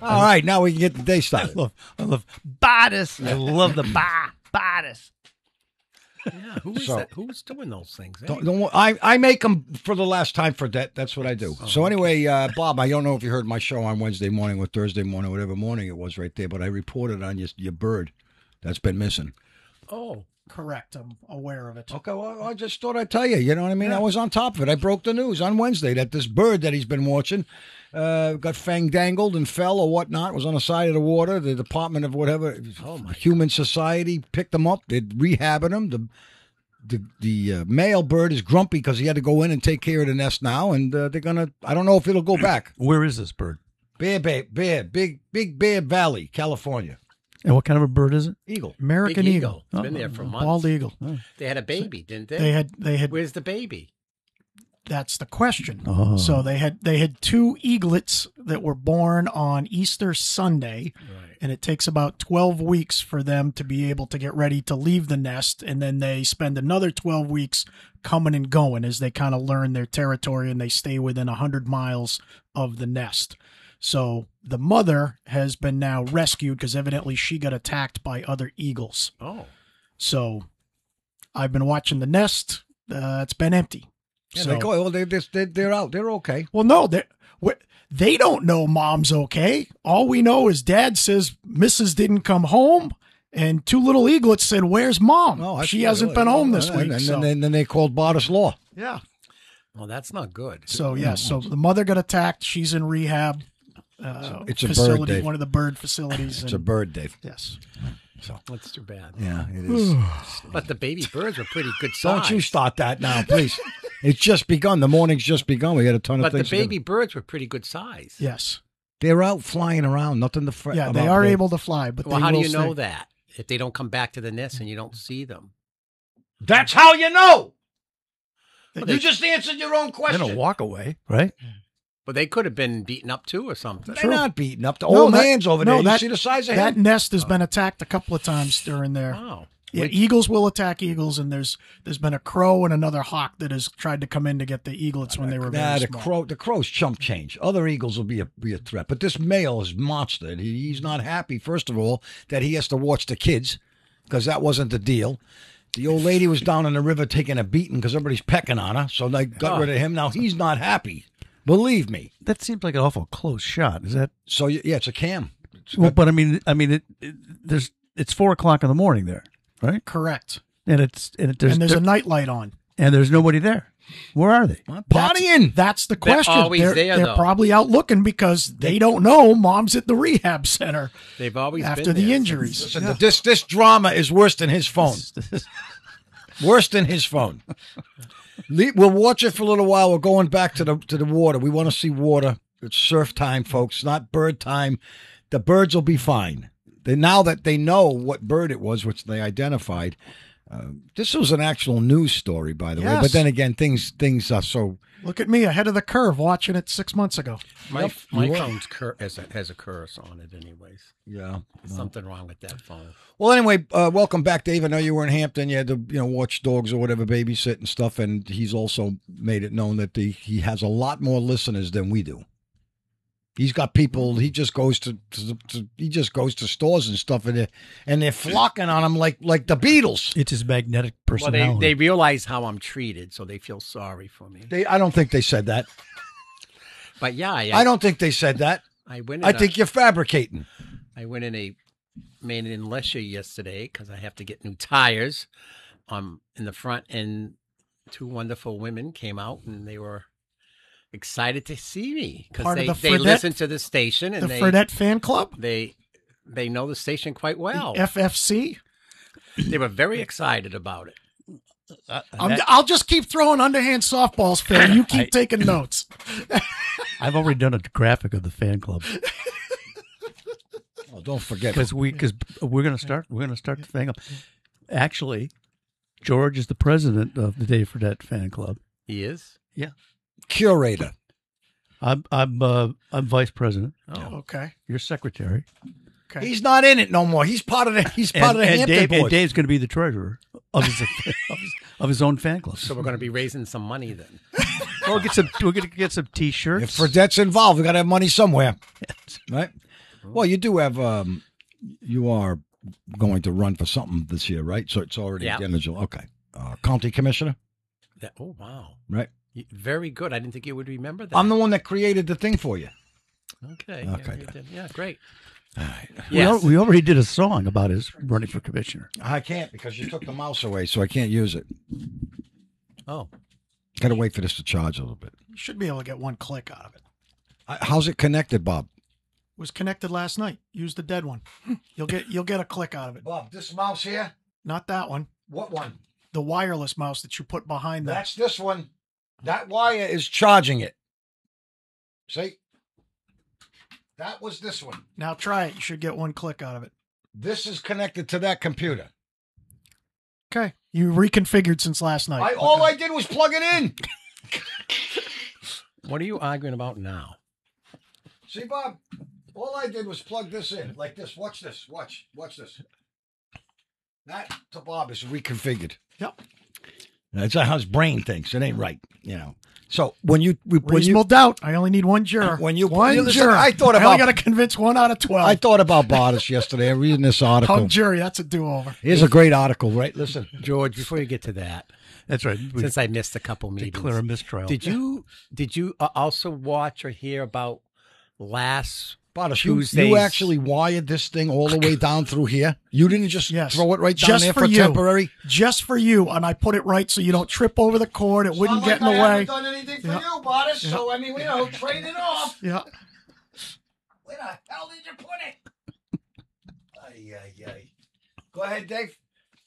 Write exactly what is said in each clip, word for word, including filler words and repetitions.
All right, now we can get the day I started. love, I love bodice. I love the ba bodice. Yeah, who is So- that? Who's doing those things? eh? Don't, don't, I, I make them for the last time for that. That's what I do. Oh, So anyway, uh, Bob, I don't know if you heard my show on Wednesday morning or Thursday morning, whatever morning it was right there, but I reported on your, your bird that's been missing. Oh, Correct. I'm aware of it. Okay, well, I just thought I'd tell you. You know what I mean? I was on top of it. I broke the news on Wednesday that this bird that he's been watching uh, got fang-dangled and fell or whatnot, was on the side of the water. The Department of whatever, Oh, my Human Society picked him up. They're rehabbing him. The the, the uh, male bird is grumpy because he had to go in and take care of the nest now, and uh, they're going to, I don't know if it'll go back. Where is this bird? Bear, Bear, Bear, Big, Big Bear Valley, California. And what kind of a bird is it? Eagle. American Big eagle. eagle. It's been there for months. Bald eagle. They had a baby, didn't they? They had they had Where's the baby? that's the question. Oh. So they had they had two eaglets that were born on Easter Sunday, Right. and it takes about twelve weeks for them to be able to get ready to leave the nest, and then they spend another twelve weeks coming and going as they kind of learn their territory and they stay within one hundred miles of the nest. So the mother has been now rescued because evidently she got attacked by other eagles. Oh. So I've been watching the nest. Uh, it's been empty. Yeah, so, they go, well, they, they, they're out. They're okay. well, no, they they don't know mom's okay. All we know is dad says Missus didn't come home, and two little eaglets said, "Where's mom? Oh, I she see. hasn't been home this and, week." And, so, then, then they called Bardis Law. yeah. Well, that's not good. So yeah. So the mother got attacked. She's in rehab. Uh, It's a bird, facility, Dave. one of the bird facilities. It's a and- bird, Dave. Yes. That's too bad. Yeah, it is. But the baby birds were pretty good size. Don't you start that now, please. It's just begun. The morning's just begun. We got a ton of But the things. to do. baby birds were pretty good size. Yes. They're out flying around. Nothing to fret Yeah, about. they are Dave. able to fly, but Well, they how do will you know stay- that? If they don't come back to the nest and you don't see them. That's how you know. Well, you they- just answered your own They're question. gonna walk away, right? But they could have been beaten up too or something. They're not beating up. The No, old that- man's over no, there. You that- see the size of That him? nest has been attacked a couple of times during their. Wow. Yeah, eagles will attack eagles, and there's there's been a crow and another hawk that has tried to come in to get the eaglets when they were Nah, very the small. crow, the crow's chump change. Other eagles will be a be a threat, but this male is monster. He, he's not happy. First of all, that he has to watch the kids because that wasn't the deal. The old lady was down in the river taking a beating because everybody's pecking on her, so they got Oh. rid of him. Now he's not happy. Believe me. That seems like an awful close shot. Is that? So y- yeah, it's a cam. It's Well, got- but I mean, I mean, it, it, there's it's four o'clock in the morning there, right? Correct. And it's and it, there's and there's there- a night light on. and there's nobody there. Where are they? partying. That's the They're question. always they're there, they're though. probably out looking because they don't know mom's at the rehab center They've always after been the there. injuries. Listen, this this drama is worse than his phone. Worse than his phone. Le- We'll watch it for a little while. We're going back to the to the water. We want to see water. It's surf time, folks, not bird time. The birds will be fine. They, now that they know what bird it was, which they identified. Uh, this was an actual news story, by the way. But Yes. then again, things things are so. Look at me ahead of the curve watching it six months ago. My, Yep, my you are. phone's cur- has, a, has a curse on it anyways. Yeah. There's something wrong with that phone. Well, anyway, uh, welcome back, Dave. I know you were in Hampton. You had to, you know, watch dogs or whatever, babysit and stuff. And he's also made it known that the, he has a lot more listeners than we do. He's got people. He just goes to, to, to he just goes to stores and stuff, and they're, and they're flocking on him like like the Beatles. It's his magnetic Well, personality. they, they realize how I'm treated, so they feel sorry for me. They, I don't think they said that. But yeah, I, I don't think they said that. I went. In I a- think you're fabricating. I went in a made it in Lesher yesterday because I have to get new tires um in the front, and two wonderful women came out and they were excited to see me because Part of they, the they Fredette- listen to the station and The they Fredette fan club, they they know the station quite well. the F F C. They were very excited about it. I'm, I'll just keep throwing underhand softballs, Phil. You keep I- taking notes. I've already done a graphic of the fan club Oh, don't forget. because we because we're gonna start we're gonna start the fan club. Actually, George is the president of the Dave Fredette fan club. He is. Curator. I'm I'm uh, I'm vice president. Oh, Okay. You're secretary. Okay. He's not in it no more. He's part of the. He's part and, of the and Hampton Dave, and board. Dave's going to be the treasurer of his, of his of his own fan club. so we're going to be raising some money then. We'll get some. We're going to get some If T-shirts. Fredette's involved, we got to have money somewhere, right? Well, you do have. Um, you are going to run for something this year, right? So it's already Yeah. eligible. Okay. Uh, county commissioner, That, oh, wow. right? Y- Very good. I didn't think you would remember that. I'm the one that created the thing for you. Okay. Okay. Yeah, you did. Yeah, great. All right. We, al- Yes. we already did a song about his running for commissioner. I can't because you took the mouse away, so I can't use it. Oh, Got to wait for this to charge a little bit. You should be able to get one click out of it. Uh, How's it connected, Bob? It was connected last night. Use the dead one. You'll get you'll get a click out of it. Bob, this mouse here. Not that one. What one? The wireless mouse that you put behind that. That's this one. That wire is charging it. See? That was this one. Now try it. You should get one click out of it. This is connected to that computer. Okay. You reconfigured since last night. I, all I did was plug it in. what are you arguing about now? See, Bob? All I did was plug this in like this. Watch this. Watch. Watch this. That to Bob is reconfigured. Yep. That's how his brain thinks. It ain't right, you know. So when you when Reasonable you doubt. I only need one juror. when you one you listen, juror. I thought I only about got to convince one out of twelve. I thought about Bodice yesterday. I'm reading this article. Hung jury. That's a do-over. Here's a great article, right? Listen. George, before you get to that, That's right. We since I missed a couple meetings, declare a mistrial. did you did you uh, also watch or hear about last Bodice, you, you Tuesdays? actually wired this thing all the way down through here? You didn't just Yes. throw it right down Just there for for you. temporary? Just for you, and I put it right so you don't trip over the cord. It wouldn't get in the I way. haven't done anything for Yeah. you, Bodice, so I mean, you know, trade it off. Yeah. Where the hell did you put it? Ay, ay, ay. Go ahead, Dave.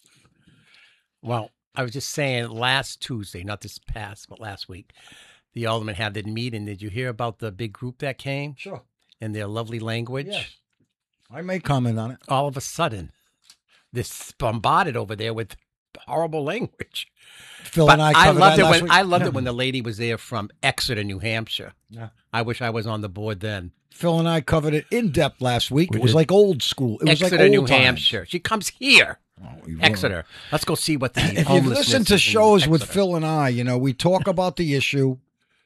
Well, I was just saying last Tuesday, not this past, but last week, the aldermen had their meeting. Did you hear about the big group that came Sure. and their lovely language? Yes. I may comment on it. All of a sudden, this bombarded over there with horrible language. Phil But and I I covered loved that it last when week. I loved Yeah. it when the lady was there from Exeter, New Hampshire. Yeah. I wish I was on the board then. Phil and I covered it in depth last week. We it was did. like old school. It was Exeter, like old New times. Hampshire. She comes here. Oh, you- Exeter. Let's go see what the If you've homelessness listened to is in shows with Exeter. Phil and I, you know, we talk about the issue.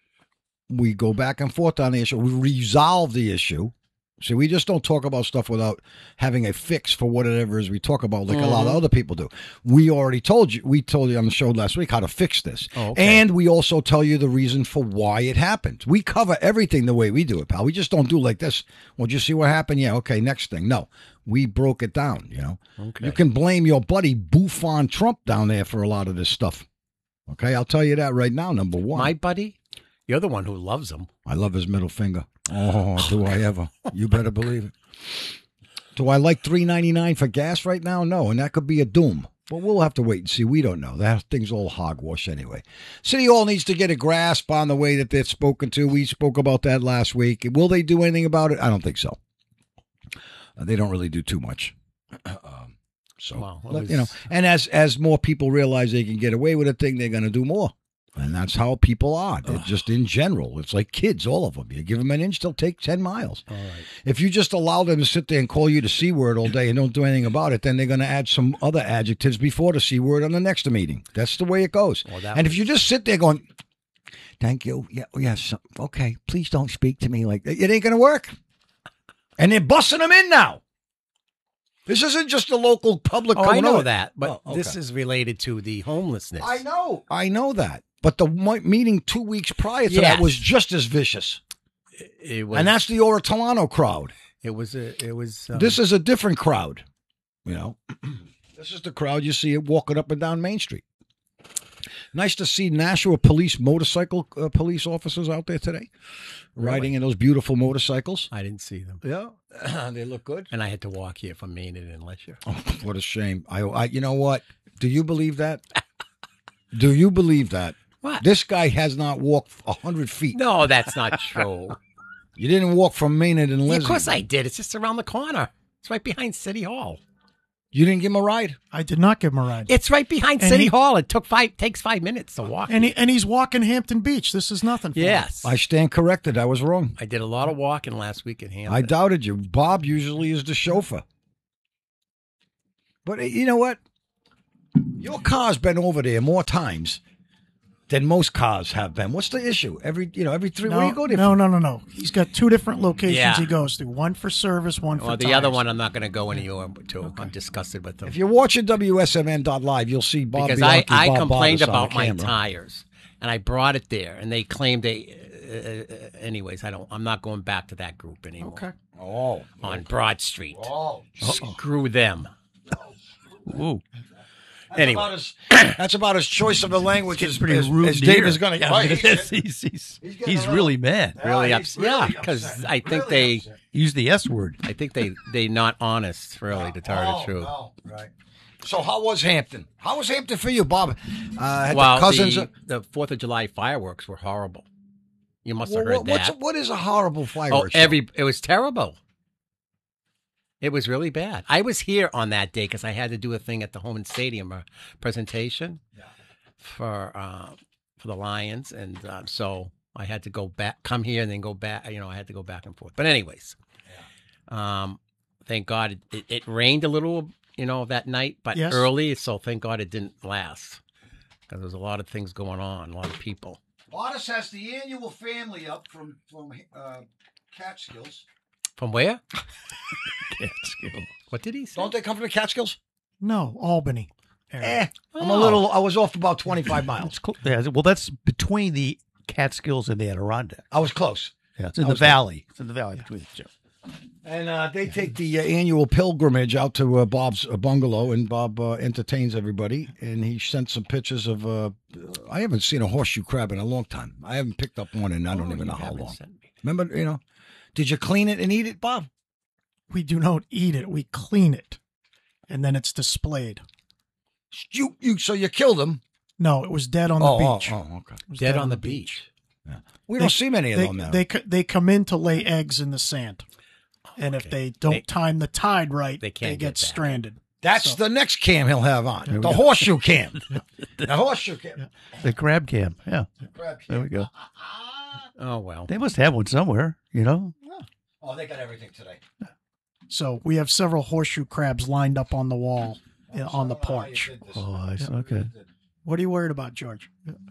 We go back and forth on the issue. We resolve the issue. See, we just don't talk about stuff without having a fix for whatever it is we talk about, like a lot of other people do. We already told you, we told you on the show last week how to fix this. Oh, okay. And we also tell you the reason for why it happened. We cover everything the way we do it, pal. We just don't do like this. Well, did you see what happened? Yeah, okay, next thing. No, we broke it down, you know. Okay. You can blame your buddy Buffon Trump down there for a lot of this stuff. Okay, I'll tell you that right now, number one. My buddy, you're the one who loves him. I love his middle finger. Oh, do I ever? You better believe it. Do I like three ninety-nine for gas right now? No, and that could be a doom. But we'll have to wait and see. We don't know. That thing's all hogwash anyway. City Hall needs to get a grasp on the way that they're spoken to. We spoke about that last week. Will they do anything about it? I don't think so. Uh, they don't really do too much. um, so, Well, it let- was- you know, and as as more people realize they can get away with a thing, they're going to do more. And that's how people are. They're just in general. It's like kids, all of them. You give them an inch, they'll take ten miles. All right. If you just allow them to sit there and call you the C word all day and don't do anything about it, then they're going to add some other adjectives before the C word on the next meeting. That's the way it goes. Well, that and if was- you just sit there going, thank you, yeah, yes, okay, please don't speak to me like that, it ain't going to work. And they're busting them in now. This isn't just a local public. Oh, I coming know over. that, but Oh, this okay. is related to the homelessness. I know. I know that. But the mo- meeting two weeks prior to that Yes. was just as vicious. It was, And that's the Ortolano crowd. it was a, it was. Um, This is a different crowd. You know, this is the crowd you see it walking up and down Main Street. Nice to see Nashua police motorcycle uh, police officers out there today, riding in those beautiful motorcycles. I didn't see them, Yeah, they look good. and I had to walk here from Maine and Lesher. Oh, what a shame. I, I, you know what? Do you believe that? Do you believe that? What? This guy has not walked a hundred feet. No, that's not true. You didn't walk from Maynard and Yeah, Leslie. of course I did. It's just around the corner. It's right behind City Hall. You didn't give him a ride. I did not give him a ride. It's right behind And City he- Hall. It took five takes five minutes to walk. And he, and he's walking Hampton Beach. This is nothing for him. yes, I stand corrected. I was wrong. I did a lot of walking last week at Hampton. I doubted you. Bob usually is the chauffeur. But uh, you know what? Your car's been over there more times than most cars have been. What's the issue? Every you know every three. No, where you go to? no, no, no, no. He's got two different locations Yeah. he goes to. One for service, one for Well, the tires. other one I'm not going to go anywhere to. I'm disgusted with them. If you're watching W S M N dot live, you'll see Bob because I, Bianchi, I Bob complained Bottas on about the my camera. tires, and I brought it there, and they claimed they. Uh, uh, anyways, I don't. I'm not going back to that group anymore. Okay. Oh, On Broad Street. oh. Screw them. Ooh. That's Anyway. about as that's about as choice of a language as, Pretty as, rude as Dave here. is going to. Yeah, he's, he's, he's, getting he's a little- really mad. Really he's upset. really Yeah, because upset. I think Really they. upset. Use the S word. I think they they not honest, really, to tell you the Oh, truth. oh, right. So how was Hampton? How was Hampton for you, Bob? Uh, had Well, the cousins. the, the Fourth of July fireworks were horrible. You must Well, have heard what, what's that. what is a horrible Oh, fireworks? show? every it was terrible. It was really bad. I was here on that day because I had to do a thing at the Homan Stadium, a presentation for uh, for the Lions, and uh, so I had to go back, come here, and then go back. You know, I had to go back and forth. But anyways, um, thank God it, it, it rained a little, you know, that night, but Yes. early. So thank God it didn't last because there was a lot of things going on, a lot of people. Otis has the annual family up from from uh, Catskills. From where? Catskill. What did he say? Don't they come from the Catskills? No, Albany. area. Eh, I'm a Oh. little. I was off about twenty-five miles. It's close. Yeah, well, that's between the Catskills and the Adirondack. I was close. Yeah, it's in I the was- valley. It's in the valley between the two. And uh, they take the uh, annual pilgrimage out to uh, Bob's uh, bungalow, and Bob uh, entertains everybody. And he sent some pictures of. Uh, I haven't seen a horseshoe crab in a long time. I haven't picked up one in I don't Oh, even know you how haven't long. sent me. Remember, you know, did you clean it and eat it, Bob? We do not eat it. We clean it, and then it's displayed. You, you, so you killed him. No, it was dead on the oh, beach. oh, oh, okay. It was Dead on the beach. We They- don't see many of They, them now. they c- they come in to lay eggs in the sand, and if okay. they don't They- time the tide right, they they, can't get, get back. stranded. That's So- the next cam he'll have on. we The go. horseshoe cam. The horseshoe cam. The crab cam. Yeah, Crab there cam. we go. Oh well. They must have one somewhere, you know? Oh, they got everything today. So we have several horseshoe crabs lined up on the wall uh, on the porch. Oh, I see. Okay. What are you worried about, George?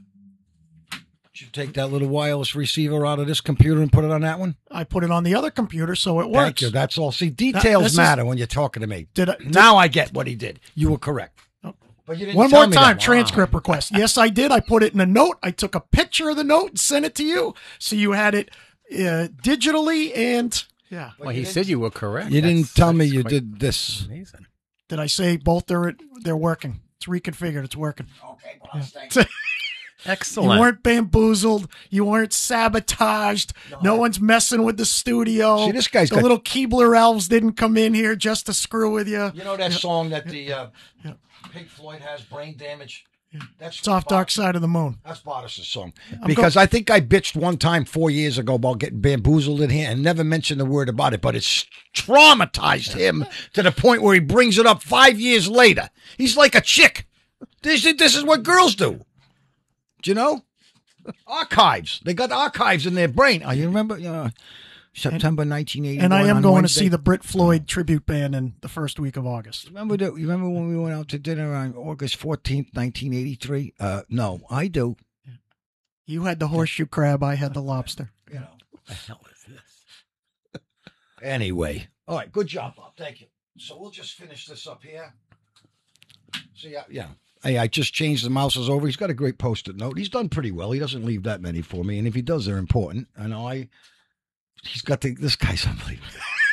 Did you take that little wireless receiver out of this computer and put it on that one? I put it on the other computer, so it works. Thank you. That's all. See, details this is- matter when you're talking to me. Did I, did- Now I get what he did. You were correct. But you didn't one tell more me time, that. Wow. transcript request. Yes, I did. I put it in a note. I took a picture of the note and sent it to you, so you had it uh, digitally. And yeah, Well, he said you were correct. You didn't That's- tell me that's you quite did this. Amazing. did I say both? They're they're working. It's reconfigured. It's working. Okay, boss, thank you. You Excellent. weren't bamboozled. You weren't sabotaged. No, one's messing with the studio. See, this guy's the got- little Keebler elves didn't come in here just to screw with you. You know that song that the uh, Pink Floyd has, Brain Damage? That's It's off Dark Side of the Moon. That's Bottas' song. Because I think I bitched one time four years ago about getting bamboozled in here and never mentioned a word about it, but it's traumatized him to the point where he brings it up five years later. He's like a chick. This, this is what girls do. Do you know? Archives. They got archives in their brain. Oh, you remember? You know, September nineteen eighty. And I am going to see the Brit Floyd tribute band in the first week of August. Remember that? You remember when we went out to dinner on August fourteenth, nineteen eighty-three? Uh, no, I do. You had the horseshoe crab. I had the lobster. You know. What the hell is this? Anyway, all right, good job, Bob. Thank you. So we'll just finish this up here. See, yeah, yeah. Hey, I just changed the mouses over. He's got a great post-it note. He's done pretty well. He doesn't leave that many for me, and if he does, they're important. I know I. He's got the. This guy's unbelievable.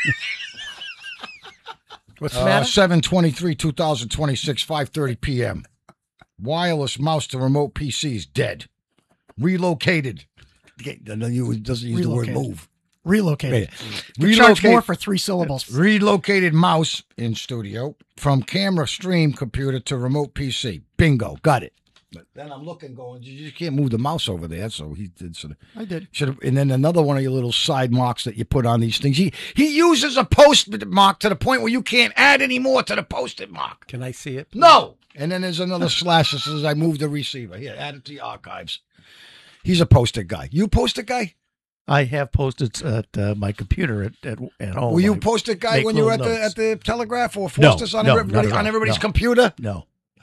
What's the Uh, matter? seven twenty-three, two thousand twenty-six, five thirty p.m. Wireless mouse to remote P Cs dead. Relocated. Okay, no, you- It doesn't use the word Relocated. move. Relocated. Yeah. You charge more Relocate- for three syllables. Relocated mouse in studio from camera stream computer to remote P C. Bingo, got it. But then I'm looking, going, you just can't move the mouse over there. So he did sort of. I did. Should have, and then another one of your little side marks that you put on these things. He he uses a post-it mark to the point where you can't add any more to the post-it mark. Can I see it? No. And then there's another slash that says I moved the receiver. Here, add it to the archives. He's a post-it guy. You a post-it guy? I have post-its at uh, my computer at, at, at home. Were you I a post-it guy make when you were at little the at notes. the Telegraph or No, forced us on no, everybody not at on all. everybody's No. computer? No,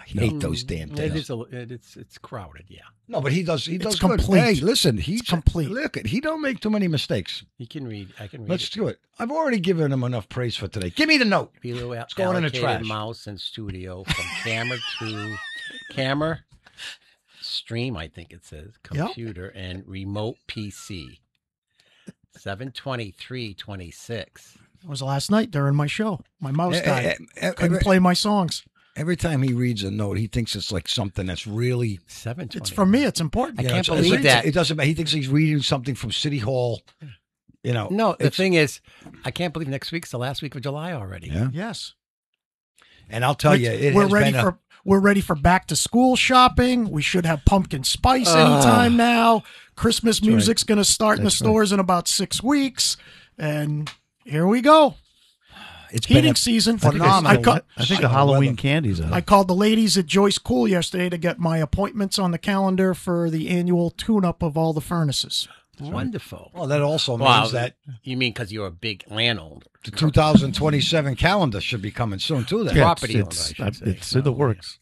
I hate those damn It things. is a, it, it's it's crowded. Yeah, No, but he does. He does It's good. complete. Hey, listen, he's It's complete. Look, he don't make too many mistakes. you can read. I can read. Let's it. do it. I've already given him enough praise for today. Give me the note. Below It's going in the allocated trash. mouse and studio from camera to camera, stream. I think it says computer and remote P C. Seven twenty three twenty six. It was last night during my show. My mouse Eh, died. eh, eh, Couldn't every, play my songs. every time he reads a note, he thinks it's like something that's really. Seven twenty. It's for me. It's important. I you know, can't it's- it's- believe that. It doesn't matter. He thinks he's reading something from City Hall. You know. No, the it's- thing is, I can't believe next week's the last week of July already. Yeah. Yes. And I'll tell you, it we're has ready been a- for we're ready for back to school shopping. We should have pumpkin spice anytime now. Christmas music's going to start in the That's right. stores in about six weeks, and here we go. It's been Heating a season. phenomenal. I, ca- I think the Weather. Halloween candy's out. I called the ladies at Joyce Cool yesterday to get my appointments on the calendar for the annual tune-up of all the furnaces. Wonderful. Well, that also means Wow, that you mean because you're a big landowner? the two thousand twenty-seven calendar should be coming soon too. Then Yeah, property owner, it's, I it's, should say. it's in the works.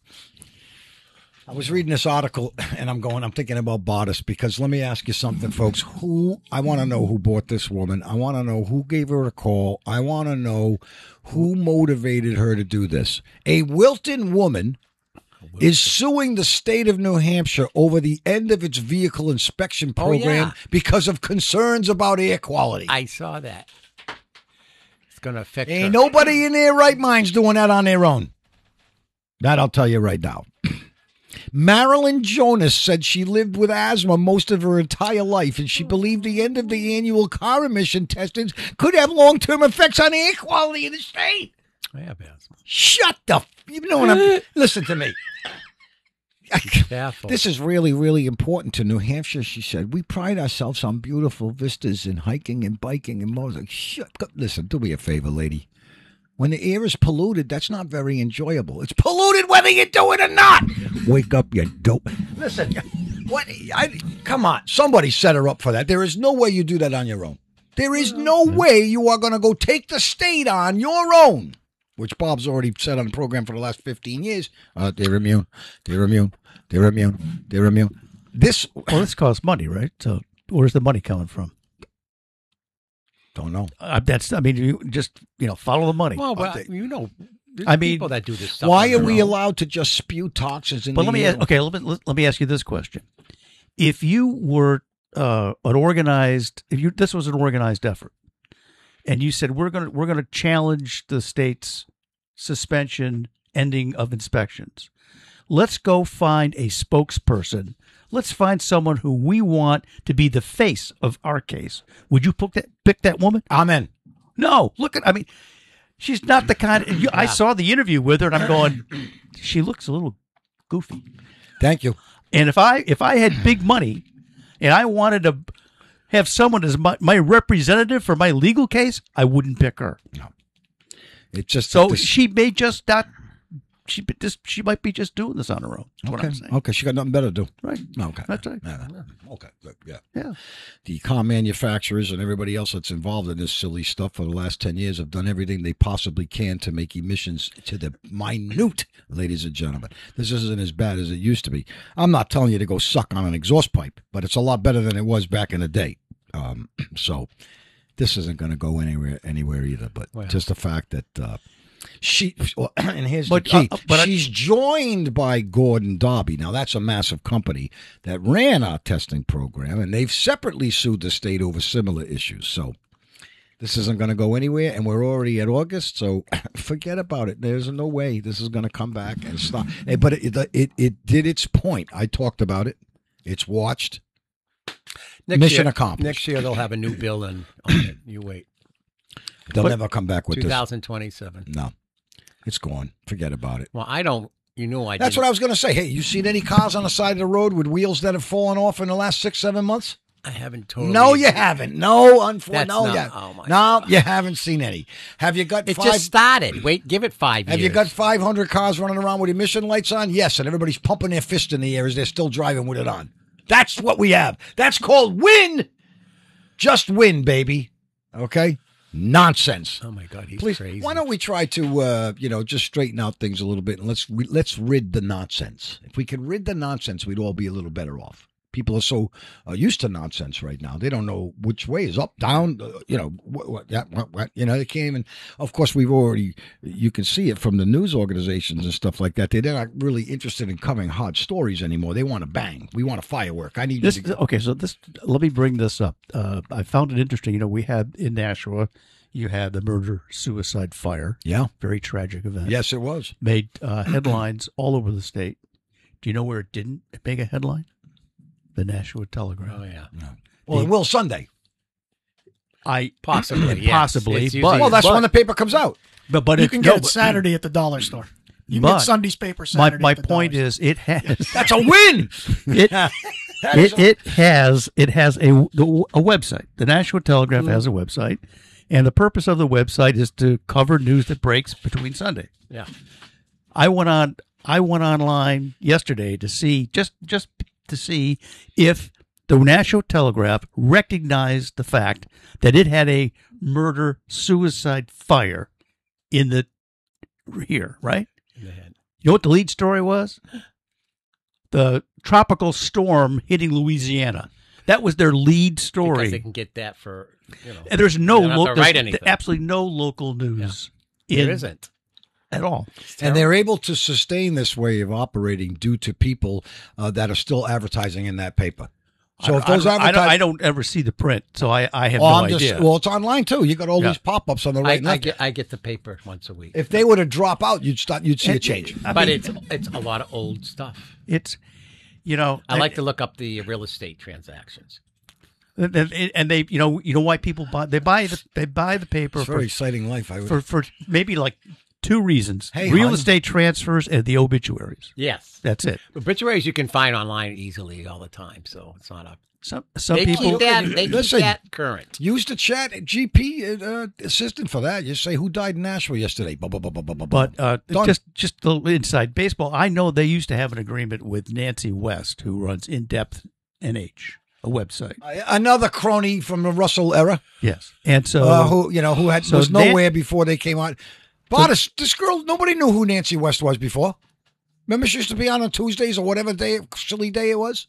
I was reading this article and I'm going, I'm thinking about Bodice because let me ask you something, folks. Who, I want to know who bought this woman. I want to know who gave her a call. I want to know who motivated her to do this. A Wilton woman is suing the state of New Hampshire over the end of its vehicle inspection Oh, program yeah. because of concerns about air quality. I saw that. It's going to affect her. Ain't nobody in their right minds doing that on their own. That I'll tell you right now. Marilyn Jonas said she lived with asthma most of her entire life, and she believed the end of the annual car emission testing could have long-term effects on air quality in the state. I have asthma. Shut the... F- you know what I'm... Listen to me. Careful. This is really, really important to New Hampshire, she said. We pride ourselves on beautiful vistas and hiking and biking and motorcycling. Shut up. Listen, do me a favor, lady. When the air is polluted, that's not very enjoyable. It's polluted whether you do it or not. Wake up, you dope. Listen, what? I, come on. Somebody set her up for that. There is no way you do that on your own. There is no way you are going to go take the state on your own, which Bob's already said on the program for the last fifteen years. Uh, they're immune. They're immune. They're immune. They're immune. This, Well, this costs money, right? So where's the money coming from? don't know. Uh, that's. I mean, you just you know follow the money. well, well, I think- you know, there's I mean, people that do this stuff. Why on are their we own. allowed to just spew toxins in But the let me air? ask, okay. Let me let, let me ask you this question: if you were uh, an organized, if you this was an organized effort, and you said we're gonna we're gonna challenge the state's suspension ending of inspections, let's go find a spokesperson. Let's find someone who we want to be the face of our case. Would you pick that pick that woman? Amen. No, look at. I mean, she's not the kind. Of, you, I saw the interview with her, and I'm going. She looks a little goofy. Thank you. And if I if I had big money, and I wanted to have someone as my, my representative for my legal case, I wouldn't pick her. It's just So that this- she may just not. She but this she might be just doing this on her own. That's what okay. I'm saying. Okay, she got nothing better to do. Right. Okay. That's right. Yeah, yeah. Okay. Good. Yeah. Yeah. The car manufacturers and everybody else that's involved in this silly stuff for the last ten years have done everything they possibly can to make emissions to the minute, ladies and gentlemen. This isn't as bad as it used to be. I'm not telling you to go suck on an exhaust pipe, but it's a lot better than it was back in the day. Um, so this isn't going to go anywhere anywhere either, but Well. just the fact that uh, she, well, and here's But, the key, uh, but I- she's joined by Gordon Darby. Now, that's a massive company that ran our testing program, and they've separately sued the state over similar issues. So this isn't going to go anywhere, and we're already at August, so forget about it. There's no way this is going to come back and stop. Eh, But it, it, it did its point. I talked about it. It's watched. Next Mission year, accomplished. Next year they'll have a new bill in on it. You wait. They'll But- never come back with this. twenty twenty-seven. No, it's gone. Forget about it. Well, I don't. You know, I. That's didn't, what I was going to say. Hey, you seen any cars on the side of the road with wheels that have fallen off in the last six, seven months? I haven't totally. No, you haven't. No, unfortunately, That's no, not- yeah. oh, my no, God. you haven't seen any. Have you got It five? just started. Wait, give it five have years. you got five hundred cars running around with emission lights on? Yes, and everybody's pumping their fist in the air as they're still driving with it on. That's what we have. That's called win. Just win, baby. Okay. nonsense. Oh my God, he's Please, crazy. why don't we try to, uh, you know, just straighten out things a little bit and let's let's rid the nonsense. If we could rid the nonsense, we'd all be a little better off. People are so uh, used to nonsense right now; they don't know which way is up, down. Uh, you know, what, what, that, what, what, you know, they can't even. Of course, we've already. You can see it from the news organizations and stuff like that. They're not really interested in covering hard stories anymore. They want to bang. We want a firework. I need This you to. okay, so this let me bring this up. Uh, I found it interesting. You know, we had in Nashua, you had the murder suicide fire. Yeah. Very tragic event. Yes, it was. Made uh, headlines all over the state. Do you know where it didn't make a headline? The Nashua Telegram. Oh yeah, Well, it will Sunday. I possibly, yes. possibly, It's but usually- Well, that's but, when the paper comes out. but but You it, can no, get it but- Saturday at the dollar store. You can But get Sunday's paper My Saturday. my at the point dollar is, it has That's a win. it That is it, it has it has a a website. The Nashua Telegraph has a website, and the purpose of the website is to cover news that breaks between Sunday. yeah. I went on I went online yesterday to see just just to see if the Nashua Telegraph recognized the fact that it had a murder suicide fire in the here, right? In the head. You know what the lead story was? The tropical storm hitting Louisiana. That was their lead Because story. they can get that for you know. And there's no They don't have lo- to there's write anything. absolutely no local news in, There isn't. at all. And they're able to sustain this way of operating due to people uh, that are still advertising in that paper. So I, if those I, don't- I, don't, I advertising, don't ever see the print, so I, I have well, no I'm idea. just, well, it's online too. You got all Yeah. these pop-ups on the I, right and I left. get I get the paper once a week, If they were to drop out, you'd start. You'd see a And- change. I but mean, it's it's a lot of old stuff. it's you know I like to look up the real estate transactions. and, and they you know you know why people buy they buy the they buy the paper It's a for, very exciting life. I would. for for maybe like two reasons: Hey, real hon. estate transfers and the obituaries. Yes, That's it. obituaries you can find online easily all the time, so it's not a. Some some They people keep that. They keep Listen. that current. Use the chat G P uh, assistant for that. You say who died in Nashville yesterday. Blah, blah, blah, blah, blah, blah, But blah. uh, Done. just just the inside baseball. I know they used to have an agreement with Nancy West, who runs In Depth N H, a website. Uh, another crony from the Russell era, Yes, and so uh, who you know who had so was Nan- nowhere before they came out. But this, this girl, nobody knew who Nancy West was before. Remember, she used to be on on Tuesdays or whatever day, silly day it was.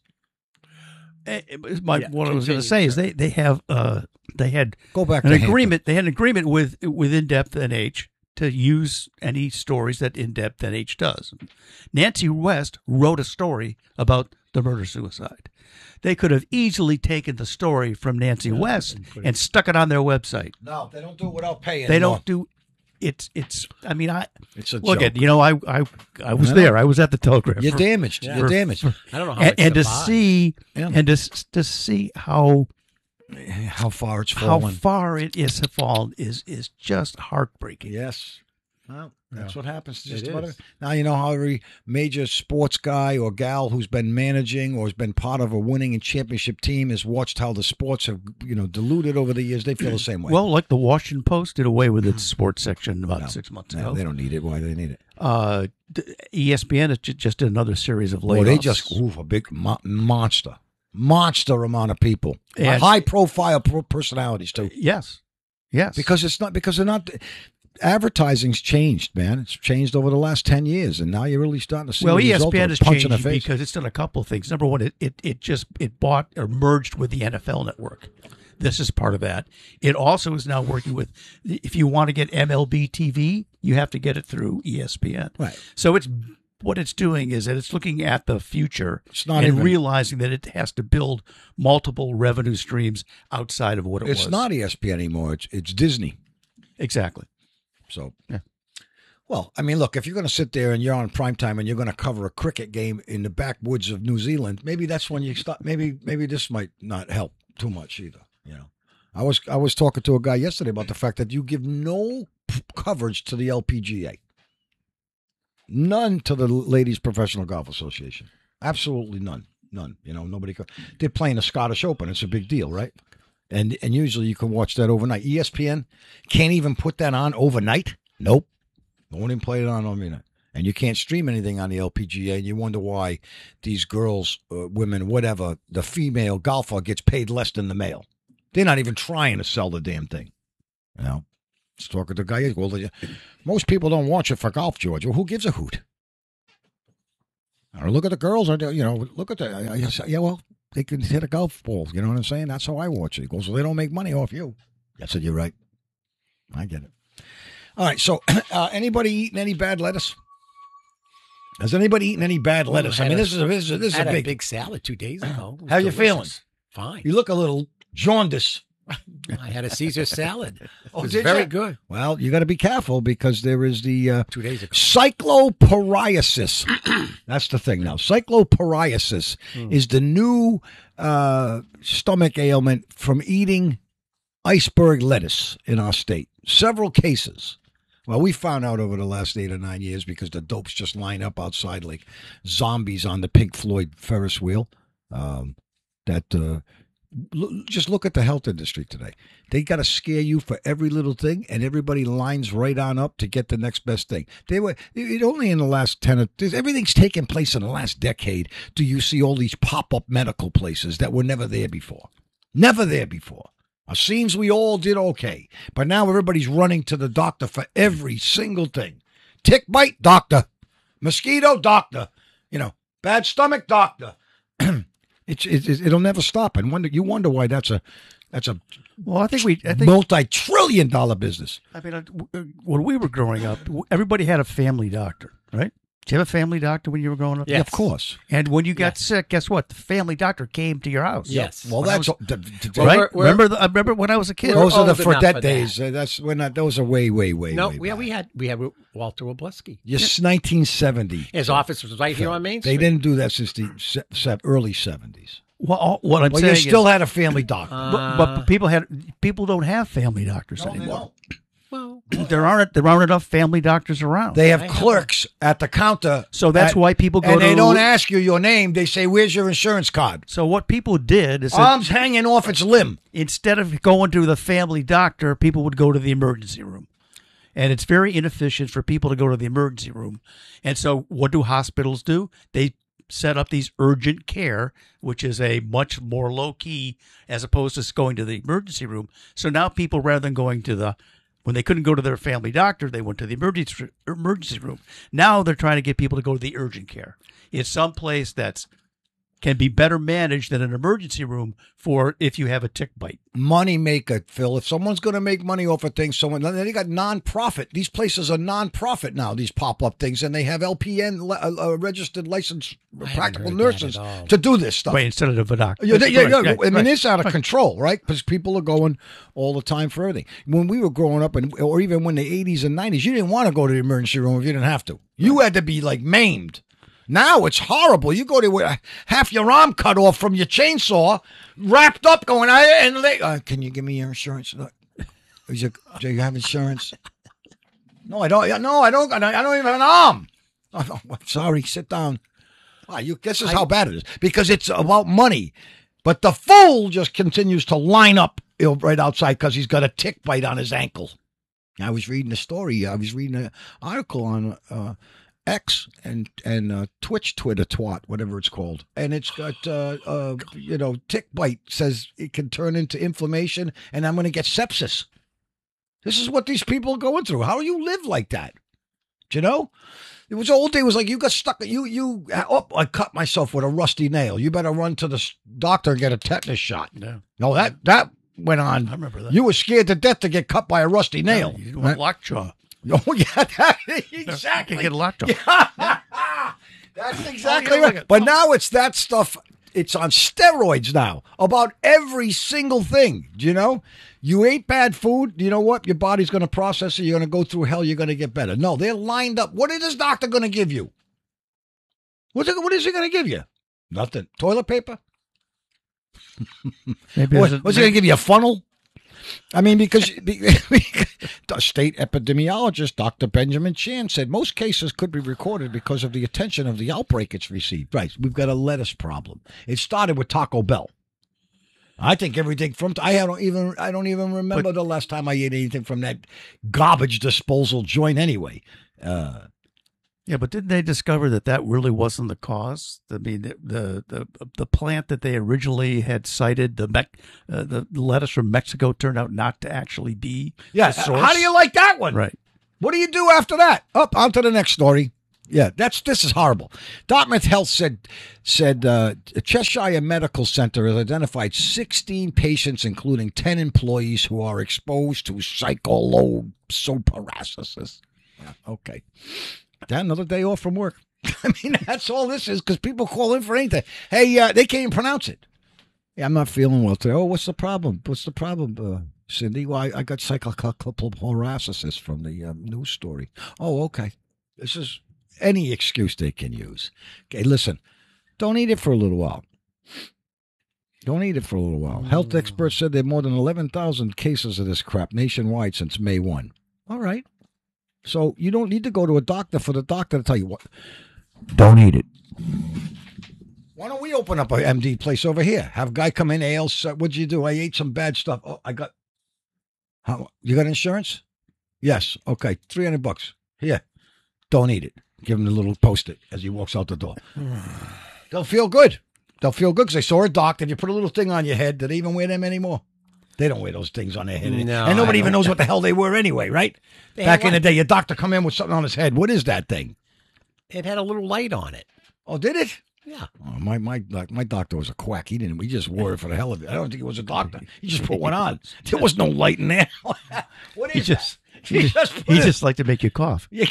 eh, it was my Yeah, what I was going continue, to say is they they have uh they had Go back an to Hampton. agreement. They had an agreement with with In Depth N H to use any stories that In Depth N H does. Nancy West wrote a story about the murder suicide. They could have easily taken the story from Nancy West and stuck it on their website. No, they don't do it without paying. They anymore. don't do it's it's I mean I It's a look joke. at you know I I I was I know. there. I was at the Telegraph. You're for- damaged. Yeah. You're damaged. I don't know how and, much and to to buy. see Yeah. and to s- to see how How far it's how fallen. far it is fallen is is just heartbreaking. Yes. Well, that's Yeah. what happens to just It about is. every- Now you know how every major sports guy or gal who's been managing or has been part of a winning and championship team has watched how the sports have, you know, diluted over the years. They feel the same way. Well, like the Washington Post did away with its sports section about No. six months no, ago. they don't need it. Why do they need it? Uh, the E S P N has ju- just did another series of layoffs. Boy, they just oof, a big mo- monster, monster amount of people, And- high profile pro- personalities too. yes, yes, Because it's not because they're not. Advertising's changed, man. It's changed over the last ten years, and now you're really starting to see. well, the E S result P N of has a punch in changed the face. because it's done a couple of things. Number one, it, it it just it bought or merged with the N F L Network. This is part of that. It also is now working with. If you want to get M L B T V, you have to get it through E S P N. Right. So it's what it's doing is that it's looking at the future It's not and even- realizing that it has to build multiple revenue streams outside of what it It's was. not E S P N anymore. It's it's Disney. Exactly. So, Yeah. Well, I mean, look, if you're going to sit there and you're on primetime and you're going to cover a cricket game in the backwoods of New Zealand, maybe that's when you stop. Maybe maybe this might not help too much either. You know, I was I was talking to a guy yesterday about the fact that you give no p- coverage to the L P G A, none to the Ladies Professional Golf Association, absolutely none, none. You know, nobody. Co- they're playing the Scottish Open. It's a big deal, right? And and usually you can watch that overnight. E S P N can't even put that on overnight. Nope. Won't even play it on overnight. And you can't stream anything on the L P G A. And you wonder why these girls, uh, women, whatever, the female golfer gets paid less than the male. They're not even trying to sell the damn thing. You know, just talking to the guy. Well, the- most people don't watch it for golf, George. Well, who gives a hoot? Or look at the girls. Or you know, look at the I, I, yeah. Well, they can hit a golf ball. You know what I'm saying? That's how I watch it. He goes, well, they don't make money off you. I said, you're right. I get it. All right. So, uh, anybody eating any bad lettuce? Has anybody eaten any bad lettuce? I mean, this is a, this is a, this is I had a a big. big salad two days ago. It was How you feeling? delicious. Fine. You look a little jaundiced. I had a Caesar salad. It Oh, was did very ya? good. Well, you got to be careful because there is the uh, Two days ago. cyclopariasis. That's the thing now. Cyclopariasis is the new uh, stomach ailment from eating iceberg lettuce in our state. Several cases. Well, we found out over the last eight or nine years because the dopes just line up outside like zombies on the Pink Floyd Ferris wheel. Um, that uh, l- just look at the health industry today. They got to scare you for every little thing, and everybody lines right on up to get the next best thing. They were it only in the last ten. Or, everything's taken place in the last decade. Do you see all these pop-up medical places that were never there before? Never there before. It seems we all did okay, but now everybody's running to the doctor for every single thing. Tick bite, doctor. Mosquito, doctor. You know, bad stomach, doctor. it's, it's it'll never stop, and wonder you wonder why that's a that's a Well, I think we. I think. multi-trillion dollar business. I mean, uh, w- uh, when we were growing up, w- everybody had a family doctor, right? Did you have a family doctor when you were growing up? Yes. Of course. And when you got Yes. sick, guess what? The family doctor came to your house. Yes. Well, When I that's was- the, the, Well, right. we're- we're- remember, the, I remember when I was a kid. We're those are the old enough Fredette for days. that. Uh, that's when not, those are way, way, way. No, way yeah, back. we had we had Walter Wobleski. Just nineteen seventy. His office was right here on Main They Street. didn't do that since the se- se- early seventies. Well, all- what I'm Well, you saying still is, had a family doctor. but, but people had people don't have family doctors No, they anymore. don't. Well, There aren't there aren't enough family doctors around. They have I have clerks at the counter. So that's at- why people go and to. they don't ask you your name. They say, "Where's your insurance card?" So what people did is that Arms hanging off its limb. instead of going to the family doctor, people would go to the emergency room. And it's very inefficient for people to go to the emergency room. And so what do hospitals do? They set up these urgent care, which is a much more low key as opposed to going to the emergency room. So now people, rather than going to the, when they couldn't go to their family doctor, they went to the emergency emergency room. Now they're trying to get people to go to the urgent care. It's someplace that's can be better managed than an emergency room for if you have a tick bite. Money maker, Phil. If someone's going to make money off of things, someone then they got non-profit. These places are non-profit now. These pop-up things, and they have L P N uh, uh, registered licensed haven't practical heard that nurses at all. to do this stuff. Right, instead of a doctor. Yeah, yeah, yeah, Right, yeah. right, I mean, right. it's out of control, right? Because people are going all the time for everything. When we were growing up, and or even when the eighties and nineties, you didn't want to go to the emergency room if you didn't have to. You had to be like maimed. Now it's horrible. You go to where half your arm cut off from your chainsaw, wrapped up, going, I and they, uh, can you give me your insurance? Is your, do you have insurance? No, I don't. No, I don't. I don't even have an arm. Oh, I'm sorry. Sit down. Ah, you, this is how bad it is because it's about money. But the fool just continues to line up you know, right outside because he's got a tick bite on his ankle. I was reading a story. I was reading an article on uh, X and and uh, Twitch, Twitter, twat, whatever it's called, and it's got uh, uh, you know tick bite says it can turn into inflammation, and I'm going to get sepsis. This is what these people are going through. How do you live like that? Do you know? It was old day. It was like you got stuck. You you oh, I cut myself with a rusty nail. You better run to the s- doctor and get a tetanus shot. Yeah. No, that that went on. I remember that. You were scared to death to get cut by a rusty nail. You didn't want lockjaw. Oh yeah, that, You exactly. can get lockjaw. That's exactly Oh, yeah, look right. at- But now it's that stuff. It's on steroids now about every single thing. Do you know? You ate bad food. You know what? Your body's going to process it. You're going to go through hell. You're going to get better. No, they're lined up. What is this doctor going to give you? What's it, what is he going to give you? Nothing. Toilet paper? Maybe What, there's a- what's he going to give you? A funnel? I mean, because, because the state epidemiologist, Doctor Benjamin Chan, said most cases could be recorded because of the attention of the outbreak it's received. Right. We've got a lettuce problem. It started with Taco Bell. I think everything from I don't even I don't even remember But- the last time I ate anything from that garbage disposal joint anyway. Uh, Yeah, but didn't they discover that that really wasn't the cause? I mean, the the the, the plant that they originally had cited, the Mex- uh, the lettuce from Mexico, turned out not to actually be Yeah. the source. How do you like that one? Right. What do you do after that? Up on to the next story. Yeah, that's this is horrible. Dartmouth Health said said uh, Cheshire Medical Center has identified sixteen patients, including ten employees, who are exposed to cyclopsoparasis. Yeah, okay. Then another day off from work. I mean, that's all this is because people call in for anything. Hey, uh, they can't even pronounce it. Yeah, I'm not feeling well today. Oh, what's the problem? What's the problem, uh, Cindy? Well, I, I got cyclopsoparasis from the um, news story. Oh, okay. This is any excuse they can use. Okay, listen, don't eat it for a little while. Don't eat it for a little while. Health experts said there are more than eleven thousand cases of this crap nationwide since May first. All right. So you don't need to go to a doctor for the doctor to tell you what. Don't eat it. Why don't we open up a M D place over here? Have a guy come in, ales. Uh, what'd you do? I ate some bad stuff. Oh, I got. How you got insurance? Yes. Okay, three hundred bucks. Here, don't eat it. Give him the little post-it as he walks out the door. They'll feel good. They'll feel good because they saw a doctor. If you put a little thing on your head, do they even wear them anymore? They don't wear those things on their head. No, and nobody I even don't. knows what the hell they were anyway, right? They Back had in the what? day, your doctor come in with something on his head. What is that thing? It had a little light on it. Oh, did it? Yeah. Oh, my my my doctor was a quack. He didn't. We just wore it for the hell of it. I don't think he was a doctor. He just put one on. There was no light in there. What is He just that? he just, put he it- just like to make you cough. Yeah.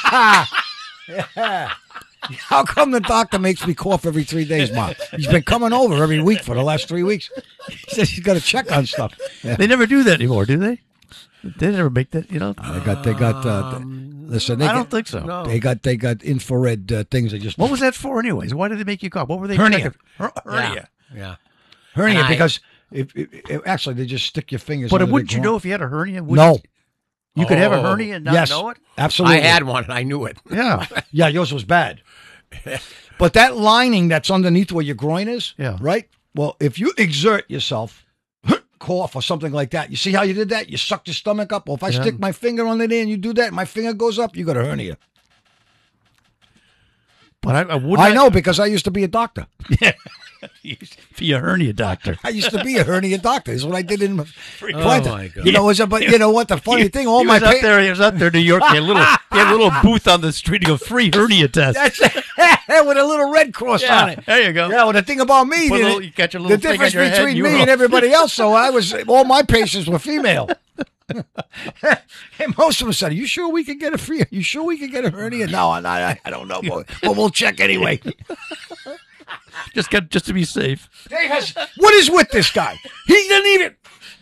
Yeah. How come the doctor makes me cough every three days, Mom? He's been coming over every week for the last three weeks. He says he's got to check on stuff. Yeah. They never do that anymore, do they? They never make that, you know. They got they got uh, listen. They I don't get- think so. No. They got they got infrared uh, things. They just What was that for, anyways? Why did they make you cough? What were they Hernia. checking? Her- hernia. Yeah. Yeah. hernia And I- because if, if, if actually they just stick your fingers. But under the wouldn't you groin. know if you had a hernia? Wouldn't No. You, you could have a Oh. hernia and not Yes. know it. Absolutely. I had one and I knew it. Yeah. Yeah, yours was bad. But that lining that's underneath where your groin is, Yeah. right? Well, if you exert yourself, cough or something like that, you see how you did that? You sucked your stomach up. Well, if I Yeah. stick my finger under there and you do that, and my finger goes up, you got a hernia. But I, I would. I not- know because I used to be a doctor. Be a hernia doctor. I used to be a hernia doctor. This is what I did in my Oh, my God. You know, it's a, but you know what? The funny thing, all he my was out pa- there. He was out there in New York. He had a little, he had a little booth on the street. He go free hernia test. That's with a little red cross Yeah, on it. there you go. Yeah, well, the thing about me, Put a the, little- you got your little the thing on difference your head, between you me were- and everybody else, so I was all my patients were female. And most of them said, "Are you sure we can get a free? Are you sure we can get a hernia?" No, I'm not, I, I don't know, but, but we'll check anyway. Just got just to be safe. Dave has, what is with this guy? He didn't even,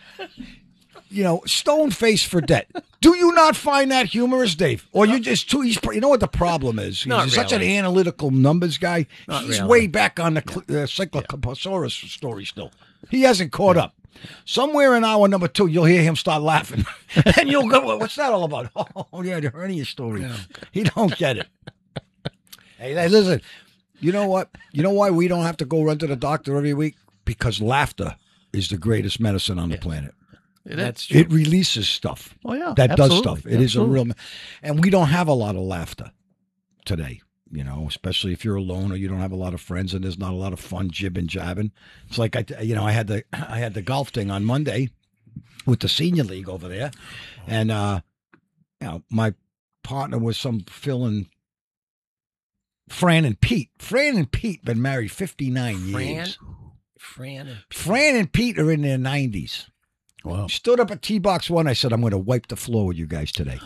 you know, stone face for debt. Do you not find that humorous, Dave? Or you just too? He's, you know what the problem is? He's Not such an really. analytical numbers guy. Not He's really. way back on the uh, Cycloposaurus story still. He hasn't caught up. Somewhere in hour number two, you'll hear him start laughing, and you'll go, "What's that all about?" Oh, yeah, the hernia story. He don't get it. Hey, hey, listen. You know what? You know why we don't have to go run to the doctor every week? Because laughter is the greatest medicine on the planet. That's true. It releases stuff. Oh yeah, That does absolutely. stuff. It is a Absolutely. real, and we don't have a lot of laughter today. You know, especially if you're alone or you don't have a lot of friends and there's not a lot of fun jibbing jabbing. It's like I, you know, I had the I had the golf thing on Monday with the senior league over there, and uh, you know, my partner was some filling. Fran and Pete. Fran and Pete been married fifty-nine Fran, years. Fran, and Fran and Pete are in their nineties. Wow. Stood up at T-Box One. I said, I'm going to wipe the floor with you guys today.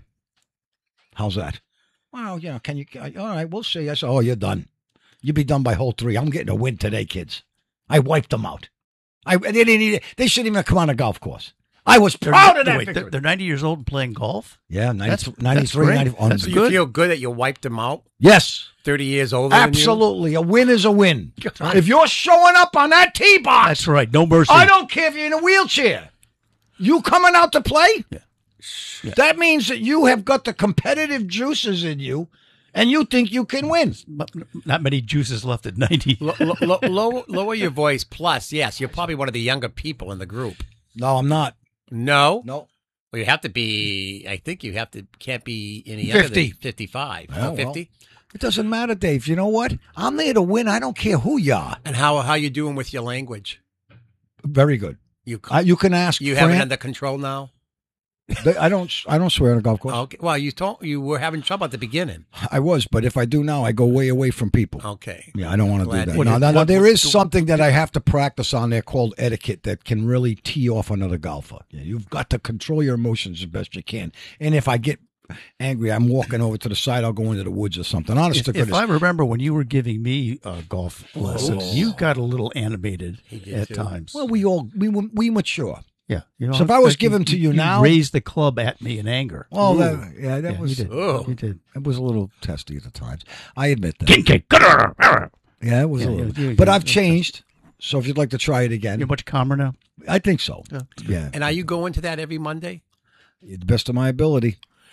How's that? Well, you know, can you? All right, we'll see. I said, oh, you're done. You'll be done by hole three. I'm getting a win today, kids. I wiped them out. I they didn't need it. They shouldn't even have come on a golf course. I was proud of that Wait, victory. they're, they're ninety years old and playing golf. Yeah, That's- ninety, that's ninety-three, great. ninety-four. That's So good. you feel good that you wiped them out? Yes, thirty years older than you? absolutely. A win is a win. right. If you're showing up on that tee box, That's right. No mercy. I don't care if you're in a wheelchair. You coming out to play? Yeah. Yeah. That means that you have got the competitive juices in you, and you think you can win. But not many juices left at ninety. Lo- lo- lo- lower, lower your voice. Plus, yes, you're probably one of the younger people in the group. No, I'm not. No? No. Well, you have to be. I think you have to can't be any younger fifty. than fifty-five. Oh, Oh, fifty. It doesn't matter, Dave. You know what? I'm there to win. I don't care who you are. And how how you doing with your language? Very good. You Uh, you can ask. you have it Fran. under control now. They- I don't. I don't swear on a golf course. Okay. Well, you told you were having trouble at the beginning. I was, but if I do now, I go way away from people. Okay. Yeah, I don't want to Glad do to that. hear No, no, that. no, What- there what- is something that I have to practice on there called etiquette that can really tee off another golfer. Yeah, you've got to control your emotions as best you can. And if I get angry, I'm walking over to the side. I'll go into the woods or something. Honest to If, if goodness. I remember when you were giving me uh, golf lessons, you got a little animated did at too. times. well, we all we we mature. yeah. You know, So if I was like giving to you now- raised the club at me in anger. Oh, Ooh. that, yeah, that Yeah, was you did. Oh. You did. it was a little testy at the times. I admit that. Kinky. You're Yeah, it was Yeah, a little. yeah, you- but you- I've changed. So if you'd like to try it again, much calmer now. I think so. Yeah. Yeah, And are you going to that every Monday? the best of my ability.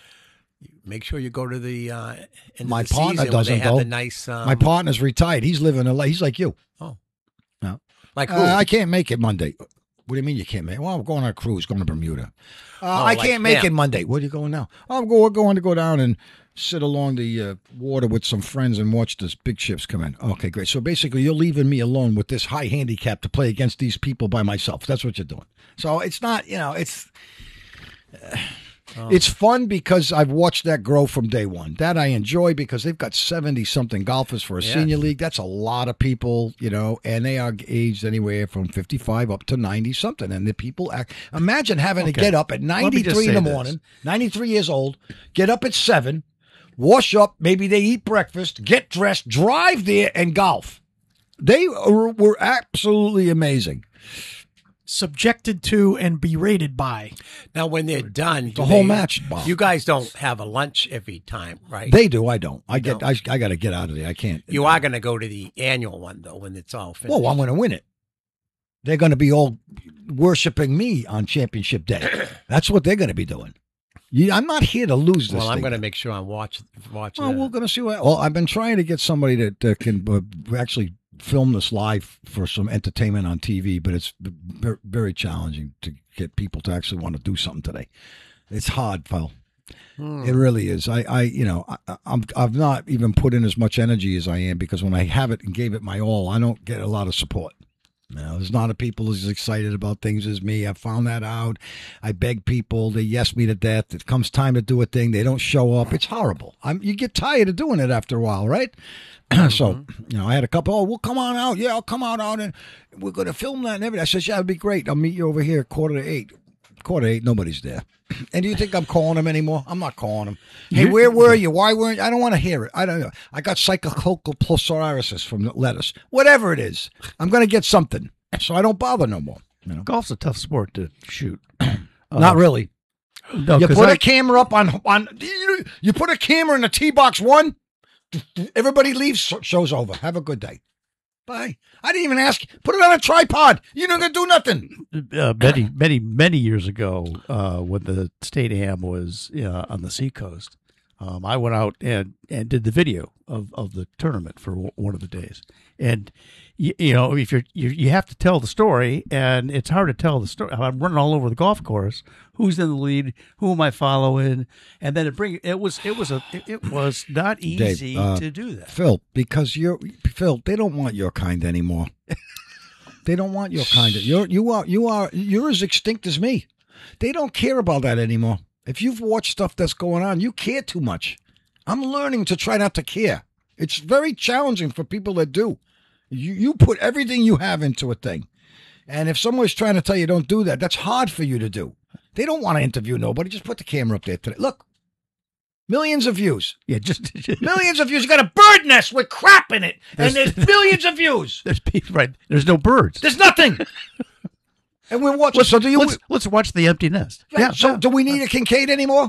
Make sure you go to the uh, end My of the partner season when doesn't they have go. the nice. Um, My partner's retired. He's living a life. He's like you. Oh. No. Like who? Uh, I can't make it Monday. What do you mean you can't make it? Well, I'm going on a cruise, going to Bermuda. Uh, Oh, I like can't make him. it Monday. Where are you going now? I'm go- we're going to go down and sit along the uh, water with some friends and watch these big ships come in. Okay, great. So basically, you're leaving me alone with this high handicap to play against these people by myself. That's what you're doing. So it's not, you know, it's. uh, It's fun because I've watched that grow from day one. That I enjoy because they've got seventy-something golfers for a Yeah. senior league. That's a lot of people, you know, and they are aged anywhere from fifty-five up to ninety-something. And the people act. Imagine having to Okay. get up at me just ninety-three in say the this. morning, ninety-three years old, get up at seven, wash up, maybe they eat breakfast, get dressed, drive there, and golf. They were, were absolutely amazing. Subjected to and berated by. Now, when they're done, The do whole they- match, Bob. You guys don't have a lunch every time, right? They do. I don't. I get. don't. I, I got to get out of there. I can't. you are going to go to the annual one though when it's all finished. Well, I'm going to win it. They're going to be all worshiping me on championship day. That's what they're going to be doing. You, I'm not here to lose this Well, I'm thing. going to make sure I'm watch watch. Well, that. we're going to see what. Well, I've been trying to get somebody that, that can uh, actually film this live for some entertainment on T V, but it's very, very challenging to get people to actually want to do something today. It's hard, Phil. Hmm. It really is. I, I you know, I, I'm, I've not even put in as much energy as I am because when I have it and gave it my all, I don't get a lot of support. You know, there's not a people as excited about things as me. I found that out. I beg people. They yes me to death. It comes time to do a thing. They don't show up. It's horrible. I'm, you get tired of doing it after a while, right? So, you know, I had a couple, oh, well, come on out. Yeah, I'll come out out and we're going to film that and everything. I said, yeah, it'd be great. I'll meet you over here at quarter to eight. Quarter to eight, nobody's there. And do you think I'm calling them anymore? I'm not calling them. Hey, where were you? Why weren't you? I don't want to hear it. I don't know. I got psychococcal psoriasis from the lettuce. Whatever it is, I'm going to get something. So I don't bother no more. You know? Golf's a tough sport to shoot. Uh, Not really. No, You 'cause put I- a camera up on on. You, you put a camera in the tee box one. Everybody leaves. so- Show's over. Have a good day. Bye. I didn't even ask. Put it on a tripod. You're not gonna do nothing. uh, many, many, many years ago, uh, when the state am was uh, on the seacoast, um, I went out and, and did the video of, of the tournament for w- one of the days. And you, you know, if you're you, you have to tell the story, and it's hard to tell the story. I'm running all over the golf course. Who's in the lead? Who am I following? And then it bring it was it was a it, it was not easy uh, to do that. Phil, because you're Phil, they don't want your kind anymore. They don't want your kind. You're you are you are you're as extinct as me. They don't care about that anymore. If you've watched stuff that's going on, you care too much. I'm learning to try not to care. It's very challenging for people that do. You you put everything you have into a thing. And if someone's trying to tell you don't do that, that's hard for you to do. They don't want to interview nobody. Just put the camera up there today. Look. Millions of views. Yeah, just Millions of views. You got a bird nest with crap in it. And there's millions of views. there's people, right. There's no birds. There's nothing. And we're watching. Let's, So do you? let's, let's watch the empty nest. Yeah. So do we need a Kincaid anymore?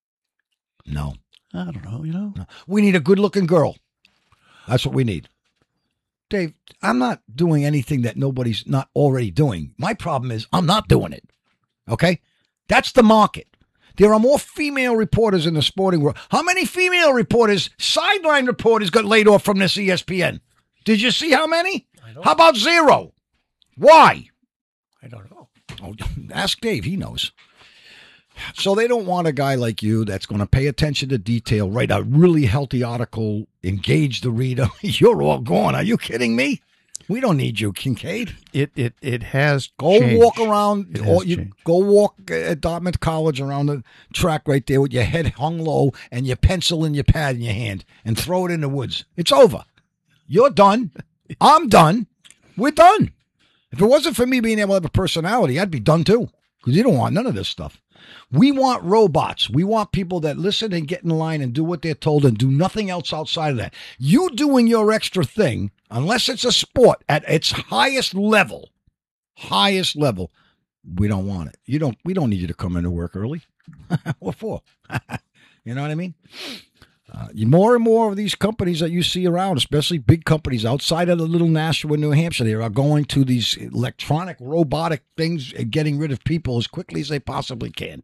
No. I don't know, you know. No. We need a good-looking girl. That's what we need. Dave, I'm not doing anything that nobody's not already doing. My problem is I'm not doing it. Okay? That's the market. There are more female reporters in the sporting world. How many female reporters, sideline reporters, got laid off from this E S P N? Did you see how many? How about zero? Why? I don't know. Oh, ask Dave. He knows. So they don't want a guy like you that's going to pay attention to detail, write a really healthy article, engage the reader. You're all gone. Are you kidding me? We don't need you, Kincaid. It it it has Go changed. walk around. It has Or you, changed. go walk at Dartmouth College around the track right there with your head hung low and your pencil and your pad in your hand and throw it in the woods. It's over. You're done. I'm done. We're done. If it wasn't for me being able to have a personality, I'd be done too. Because you don't want none of this stuff. We want robots. We want people that listen and get in line and do what they're told and do nothing else outside of that. You doing your extra thing, unless it's a sport at its highest level, highest level, we don't want it. You don't. We don't need you to come into work early. What for? You know what I mean? Uh, you, more and more of these companies that you see around, especially big companies outside of the little Nashua, New Hampshire, they are going to these electronic, robotic things and getting rid of people as quickly as they possibly can.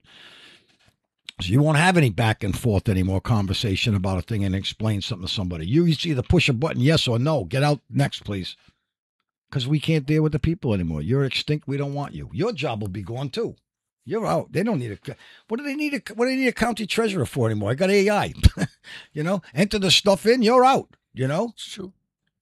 So you won't have any back and forth anymore conversation about a thing and explain something to somebody. You, you either push a button, yes or no. Get out next, please. Because we can't deal with the people anymore. You're extinct. We don't want you. Your job will be gone, too. You're out. They don't need a. What do they need? A, what do they need a county treasurer for anymore? I got A I. You know, enter the stuff in. You're out. You know, It's true.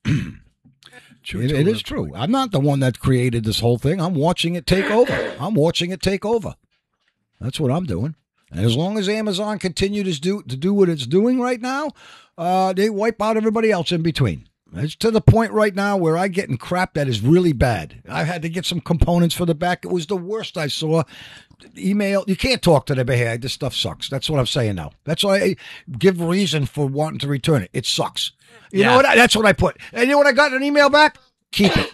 true it, it is true. I'm not the one that created this whole thing. I'm watching it take over. I'm watching it take over. That's what I'm doing. And as long as Amazon continues to do to do what it's doing right now, uh, they wipe out everybody else in between. It's to the point right now where I'm getting crap that is really bad. I had to get some components for the back. It was the worst I saw. Email. You can't talk to them. Hey, this stuff sucks. That's what I'm saying now. That's why I give reason for wanting to return it. It sucks. You Yeah. know what? I, that's what I put. And you know what I got an email back? Keep it.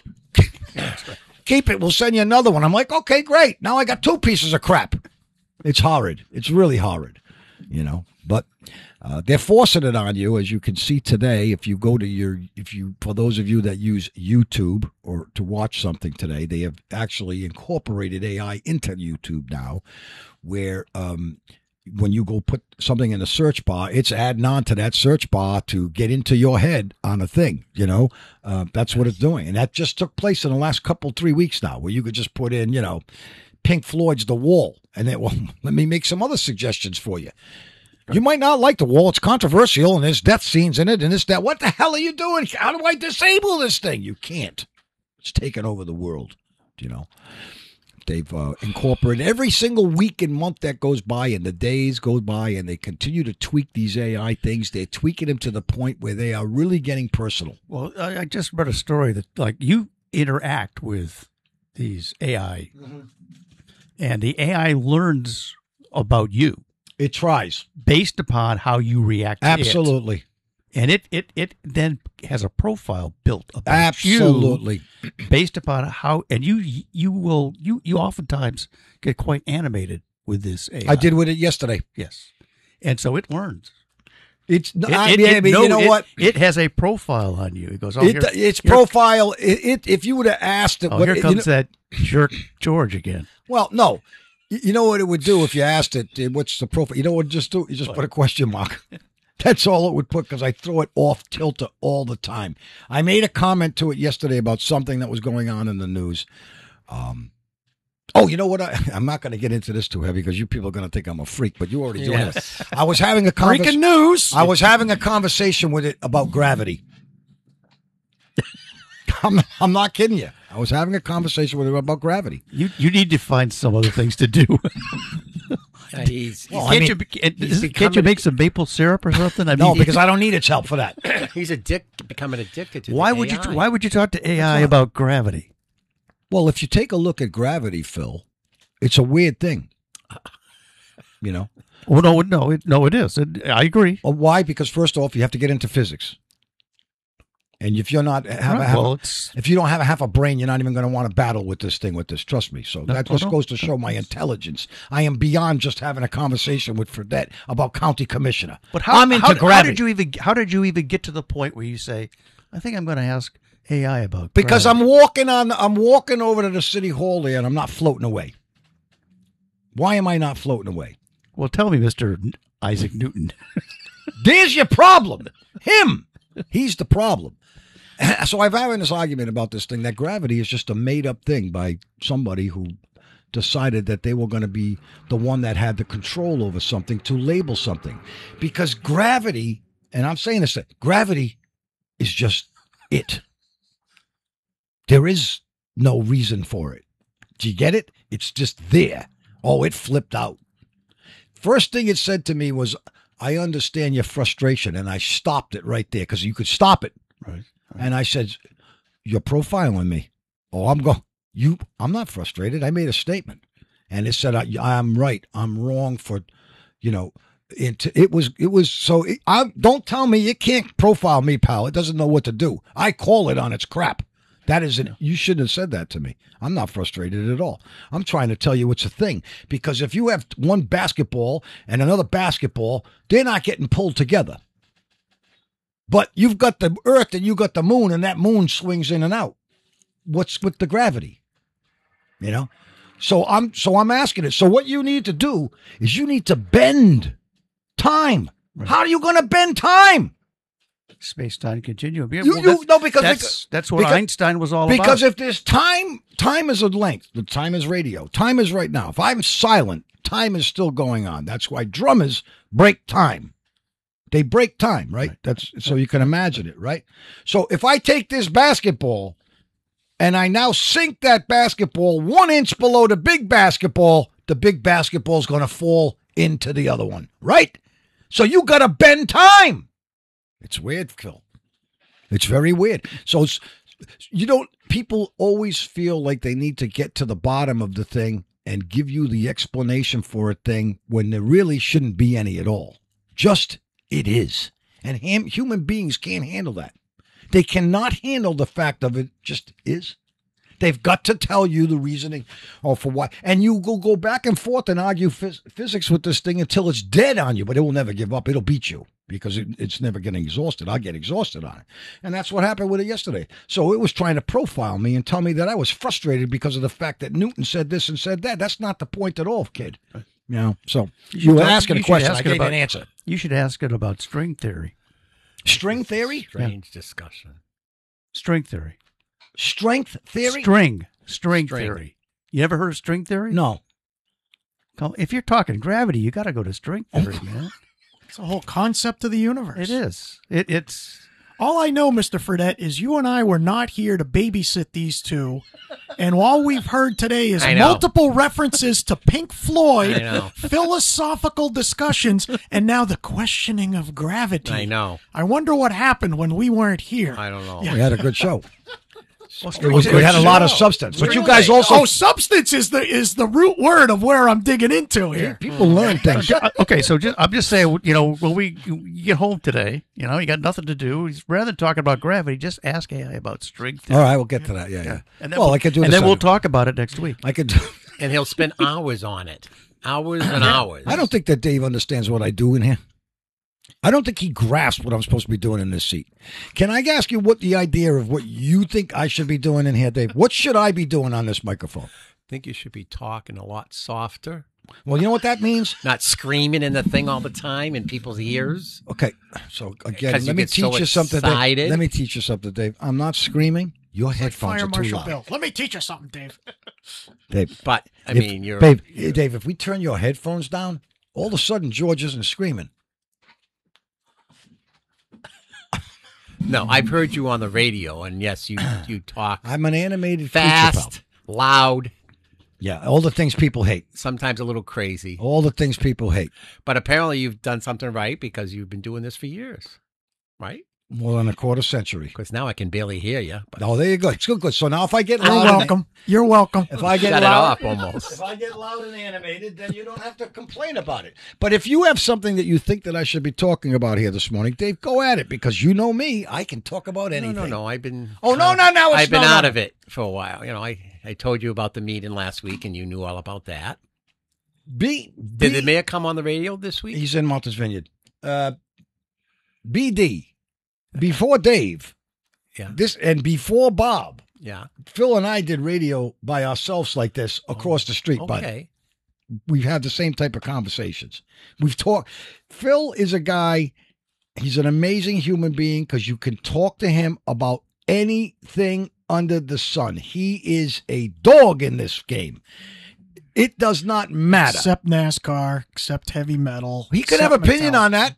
Keep it. We'll send you another one. I'm like, okay, great. Now I got two pieces of crap. It's horrid. It's really horrid, you know. But uh, they're forcing it on you, as you can see today. If you go to your, if you, for those of you that use YouTube or to watch something today, they have actually incorporated A I into YouTube now, where um, when you go put something in the search bar, it's adding on to that search bar to get into your head on a thing. You know, uh, that's what it's doing, and that just took place in the last couple three weeks now, where you could just put in, you know, Pink Floyd's The Wall, and then, well, let me make some other suggestions for you. You might not like The Wall. It's controversial, and there's death scenes in it, and this, that. What the hell are you doing? How do I disable this thing? You can't. It's taken over the world, you know. They've uh, incorporated every single week and month that goes by, and the days go by, and they continue to tweak these A I things. They're tweaking them to the point where they are really getting personal. Well, I, I just read a story that like you interact with these A I, mm-hmm. and the A I learns about you. It tries. Based upon how you react to Absolutely. it. And it, it, it then has a profile built about Absolutely. you based upon how, and you you will, you, you oftentimes get quite animated with this A I. I did with it yesterday. Yes. And so it learns. It's It, I it- mean, it- I mean, no, you know it- what? It has a profile on you. It goes, oh, It, here, its here- profile. It, it if you would have asked it, oh, what, here you comes know- that jerk George again. well, no. You you know what it would do if you asked it, eh, what's the profile? You know what it would just do? You just put a question mark. That's all it would put, because I throw it off tilter all the time. I made a comment to it yesterday about something that was going on in the news. Um, oh, you know what? I, I'm not going to get into this too heavy because you people are going to think I'm a freak, but you already doing Yes. it. I was having a Freaking conversation. news. I was having a conversation with it about gravity. I'm, I'm not kidding you. I was having a conversation with it about gravity. You you need to find some other things to do. Uh, he's, Well, can't I mean, you can't, he's can't you becoming- make some maple syrup or something? I No, mean, because I don't need its help for that. he's addic- becoming addicted to why the would A you I. why would you talk to A I what- about gravity? Well, if you take a look at gravity, Phil, it's a weird thing. You know? Well, no, no, it, no, it is. It, I agree. Well, why? Because first off, you have to get into physics. And if you're not have, a, Right, have well, a- it's if you don't have a half a brain, you're not even going to want to battle with this thing with this. Trust me. So that no, just no. goes to show my intelligence. I am beyond just having a conversation with Fredette about county commissioner. but how, I'm into how, gravity. how did you even how did you even get to the point where you say, I think I'm going to ask A I about Because gravity. I'm walking on, I'm walking over to the city hall there, and I'm not floating away. Why am I not floating away? Well, tell me, Mister Isaac Newton. There's your problem. Him. He's the problem. So I've having this argument about this thing that gravity is just a made up thing by somebody who decided that they were going to be the one that had the control over something to label something. Because gravity, and I'm saying this, gravity is just it. There is no reason for it. Do you get it? It's just there. Oh, it flipped out. First thing it said to me was, I understand your frustration. And I stopped it right there because you could stop it. Right. right. And I said, you're profiling me. Oh, I'm going, you, I'm not frustrated. I made a statement. And it said, I, I'm right. I'm wrong for, you know, it, it was, it was, so it, I, don't tell me it can't profile me, pal. It doesn't know what to do. I call it on its crap. That isn't, you shouldn't have said that to me. I'm not frustrated at all. I'm trying to tell you it's a thing. Because if you have one basketball and another basketball, they're not getting pulled together. But you've got the earth and you got the moon, and that moon swings in and out. What's with the gravity? You know? So I'm so I'm asking it. So what you need to do is you need to bend time. Right. How are you going to bend time? Space-time continuum. Yeah, You, well, you, that's, no, because that's, because, that's what because, Einstein was all because about. Because if there's time, time is a length. The time is radio. Time is right now. If I'm silent, time is still going on. That's why drummers break time. They break time, right? right. That's so you can imagine it, right? So if I take this basketball and I now sink that basketball one inch below the big basketball, the big basketball is going to fall into the other one, right? So you got to bend time. It's weird, Phil. It's very weird. So it's, you don't, people always feel like they need to get to the bottom of the thing and give you the explanation for a thing when there really shouldn't be any at all. Just it is. And ham, human beings can't handle that. They cannot handle the fact of it just is. They've got to tell you the reasoning or for what. And you will go back and forth and argue phys- physics with this thing until it's dead on you, but it will never give up. It'll beat you because it, it's never getting exhausted. I'll get exhausted on it. And that's what happened with it yesterday. So it was trying to profile me and tell me that I was frustrated because of the fact that Newton said this and said that. That's not the point at all, kid. You know, so you, you were asking you a question. Ask I gave about, an answer. You should ask it about string theory. String theory? Strange yeah. discussion. String theory. Strength theory? String. String, string theory. You ever heard of string theory? No. If you're talking gravity, you got to go to string theory, man. It's a whole concept of the universe. It is. It, it's. All I know, Mister Fredette, is you and I were not here to babysit these two. And all we've heard today is multiple references to Pink Floyd, philosophical discussions, and now the questioning of gravity. I know. I wonder what happened when we weren't here. I don't know. Yeah. We had a good show. Well, it, was, it had a lot of substance, but you guys also. Oh, substance is the is the root word of where I'm digging into here. People learn things. Okay, so just, I'm just saying, you know, when we you get home today, you know, you got nothing to do. Rather than talking about gravity, just ask A I about string theory. All right, we'll get to that. Yeah, yeah. And then well, we'll, I could do. And the then we'll second. talk about it next week. I could. Do, and he'll spend hours on it, hours and hours. I don't think that Dave understands what I do in here. I don't think he grasps what I'm supposed to be doing in this seat. Can I ask you what the idea of what you think I should be doing in here, Dave? What should I be doing on this microphone? I think you should be talking a lot softer. Well, you know what that means? Not screaming in the thing all the time in people's ears. Okay, so again, you let me get teach so you something, Dave. excited. Let me teach you something, Dave. I'm not screaming. Your headphones Fire are too Marshal loud. Bill. Let me teach you something, Dave. Dave, But, I if, mean, you're... Dave, you're, Dave, if we turn your headphones down, all of a sudden George isn't screaming. No, I've heard you on the radio, and yes, you you talk I'm an animated fast, creature, pal. loud, Yeah, all the things people hate. sometimes a little crazy. All the things people hate. But apparently you've done something right because you've been doing this for years, right? More than a quarter century. Because now I can barely hear you. But Oh, there you go. It's good, good. So now if I get You're loud, and- welcome. You're welcome. if I get shut it loud, off almost. if I get loud and animated, then you don't have to complain about it. But if you have something that you think that I should be talking about here this morning, Dave, go at it because you know me. I can talk about No, anything. no, no. I've been. Oh, no, no, no, it's I've been no, no, out no. of it for a while. You know, I, I told you about the meeting last week, and you knew all about that. B, Did B the mayor come on the radio this week? he's in Martha's Vineyard. Uh, B D, before Dave, Yeah. this and before Bob, Yeah. Phil and I did radio by ourselves like this across the street. But Okay. we've had the same type of conversations. We've talked. Phil is a guy. He's an amazing human being because you can talk to him about anything under the sun. He is a dog in this game. It does not matter. Except NASCAR, except heavy metal. He could have except opinion Metallica. on that.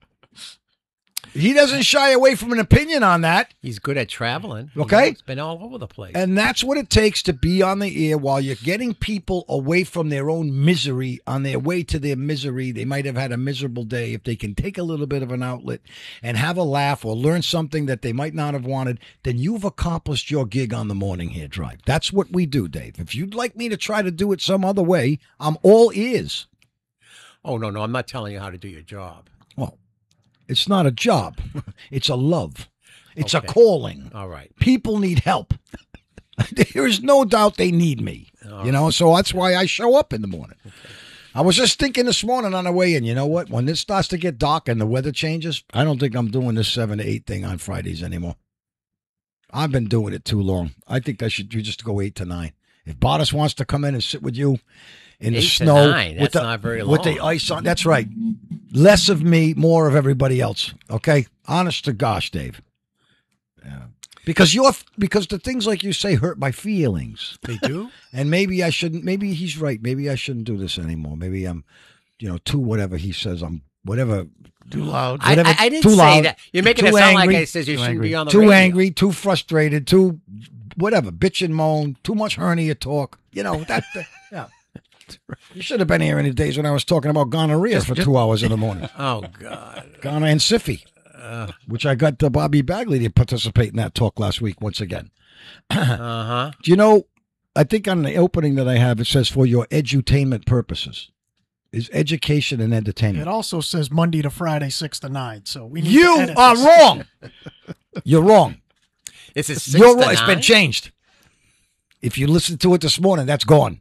He doesn't shy away from an opinion on that. He's good at traveling. You Okay. know, He's been all over the place. And that's what it takes to be on the air while you're getting people away from their own misery on their way to their misery. They might have had a miserable day. If they can take a little bit of an outlet and have a laugh or learn something that they might not have wanted, then you've accomplished your gig on the Morning Hair Drive. That's what we do, Dave. If you'd like me to try to do it some other way, I'm all ears. oh, no, no, I'm not telling you how to do your job. Well, it's not a job. It's a love. It's Okay. a calling. All right. People need help. There is no doubt they need me. You know, so that's why I show up in the morning. I was just thinking this morning on the way in, you know what? When this starts to get dark and the weather changes, I don't think I'm doing this seven to eight thing on Fridays anymore. I've been doing it too long. I think I should you just go eight to nine. If Bottas wants to come in and sit with you in the Eight to snow nine, with that's the not very with the long. ice on, that's right. Less of me, more of everybody else. Okay, honest to gosh, Dave. Yeah. Because you're because the things like you say hurt my feelings. They do? And maybe I shouldn't. Maybe he's right. Maybe I shouldn't do this anymore. Maybe I'm, you know, too whatever he says. I'm whatever. Too loud. I, Whatever, I, I didn't too say loud, that. You're making too it sound angry, like I says you too shouldn't angry. be on the Too radio. angry, too frustrated, too whatever. Bitch and moan. Too much hernia talk. You know that. Yeah. You should have been here in the days when I was talking about gonorrhea for two hours in the morning. Oh, God. Gonorrhea and Syphy, Uh which I got uh, Bobby Bagley to participate in that talk last week once again. huh. Do you know, I think on the opening that I have, it says for your edutainment purposes. Is education and entertainment. It also says Monday to Friday, six to nine. So we need You to edit are this. wrong. You're wrong. Is it six You're to wrong. It's been nine? changed. If you listen to it this morning, that's gone.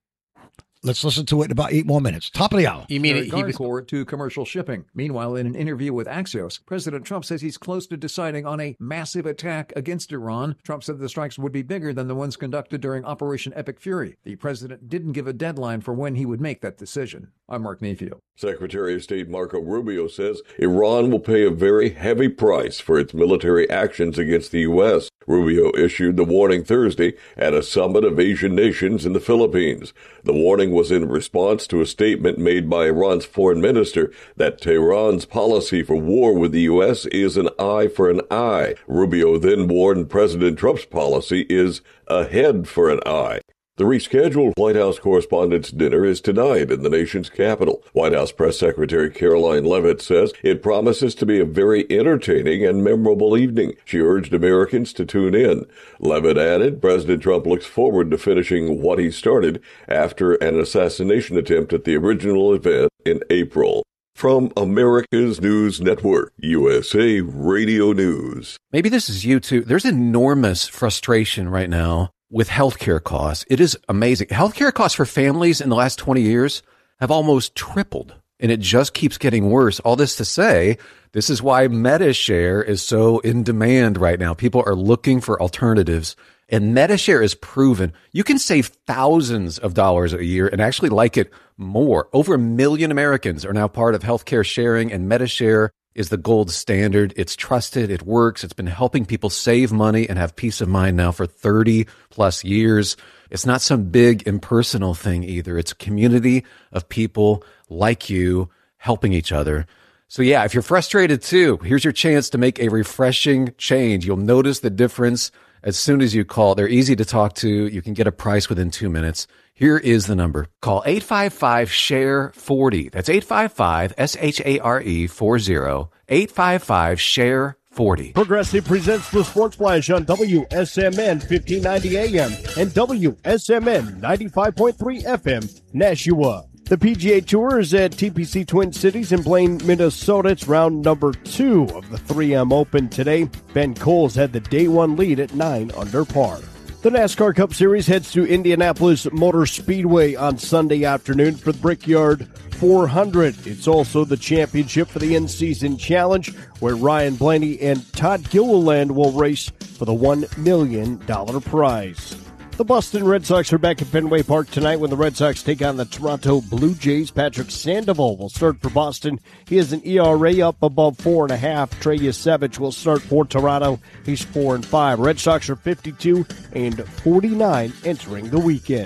Let's listen to it in about eight more minutes. Top of the hour. You mean Eric it, he was Garncourt to commercial shipping. Meanwhile, in an interview with Axios, President Trump says he's close to deciding on a massive attack against Iran. Trump said the strikes would be bigger than the ones conducted during Operation Epic Fury. The president didn't give a deadline for when he would make that decision. I'm Mark Mayfield. Secretary of State Marco Rubio says Iran will pay a very heavy price for its military actions against the U S. Rubio issued the warning Thursday at a summit of Asian nations in the Philippines. The warning was in response to a statement made by Iran's foreign minister that Tehran's policy for war with the U S is an eye for an eye. Rubio then warned President Trump's policy is a head for an eye. The rescheduled White House Correspondents' Dinner is tonight in the nation's capital. White House Press Secretary Caroline Leavitt says it promises to be a very entertaining and memorable evening. She urged Americans to tune in. Leavitt added President Trump looks forward to finishing what he started after an assassination attempt at the original event in April. From America's News Network, U S A Radio News. Maybe this is you too. There's enormous frustration right now with healthcare costs. It is amazing. Healthcare costs for families in the last twenty years have almost tripled, and it just keeps getting worse. All this to say, this is why MediShare is so in demand right now. People are looking for alternatives, and MediShare is proven. You can save thousands of dollars a year and actually like it more. Over a million Americans are now part of healthcare sharing, and MediShare is the gold standard. It's trusted. It works. It's been helping people save money and have peace of mind now for thirty plus years. It's not some big impersonal thing either. It's a community of people like you helping each other. So yeah, if you're frustrated too, here's your chance to make a refreshing change. You'll notice the difference as soon as you call. They're easy to talk to. You can get a price within two minutes. Here is the number. Call eight five five, S H A R E, forty. That's eight five five, S H A R E, forty. eight five five, S H A R E, forty. Progressive presents the Sports Flash on W S M N fifteen ninety A M and W S M N ninety-five point three F M, Nashua. The P G A Tour is at T P C Twin Cities in Blaine, Minnesota. It's round number two of the three M Open today. Ben Coles had the day one lead at nine under par. The NASCAR Cup Series heads to Indianapolis Motor Speedway on Sunday afternoon for the Brickyard four hundred. It's also the championship for the in-season challenge, where Ryan Blaney and Todd Gilliland will race for the one million dollars prize. The Boston Red Sox are back at Fenway Park tonight when the Red Sox take on the Toronto Blue Jays. Patrick Sandoval will start for Boston. He has an E R A up above four and a half. Trey Yasevich will start for Toronto. He's four and five. Red Sox are fifty-two and forty-nine entering the weekend.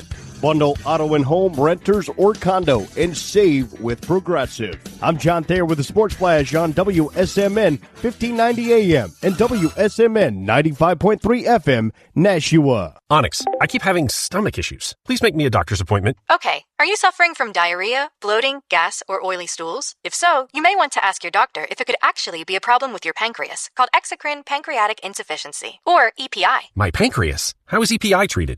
Bundle auto and home, renters, or condo, and save with Progressive. I'm John Thayer with the Sports Flash on W S M N fifteen ninety A M and W S M N ninety-five point three F M, Nashua. Onyx, I keep having stomach issues. Please make me a doctor's appointment. Okay. Are you suffering from diarrhea, bloating, gas, or oily stools? If so, you may want to ask your doctor if it could actually be a problem with your pancreas, called exocrine pancreatic insufficiency, or E P I. My pancreas? How is E P I treated?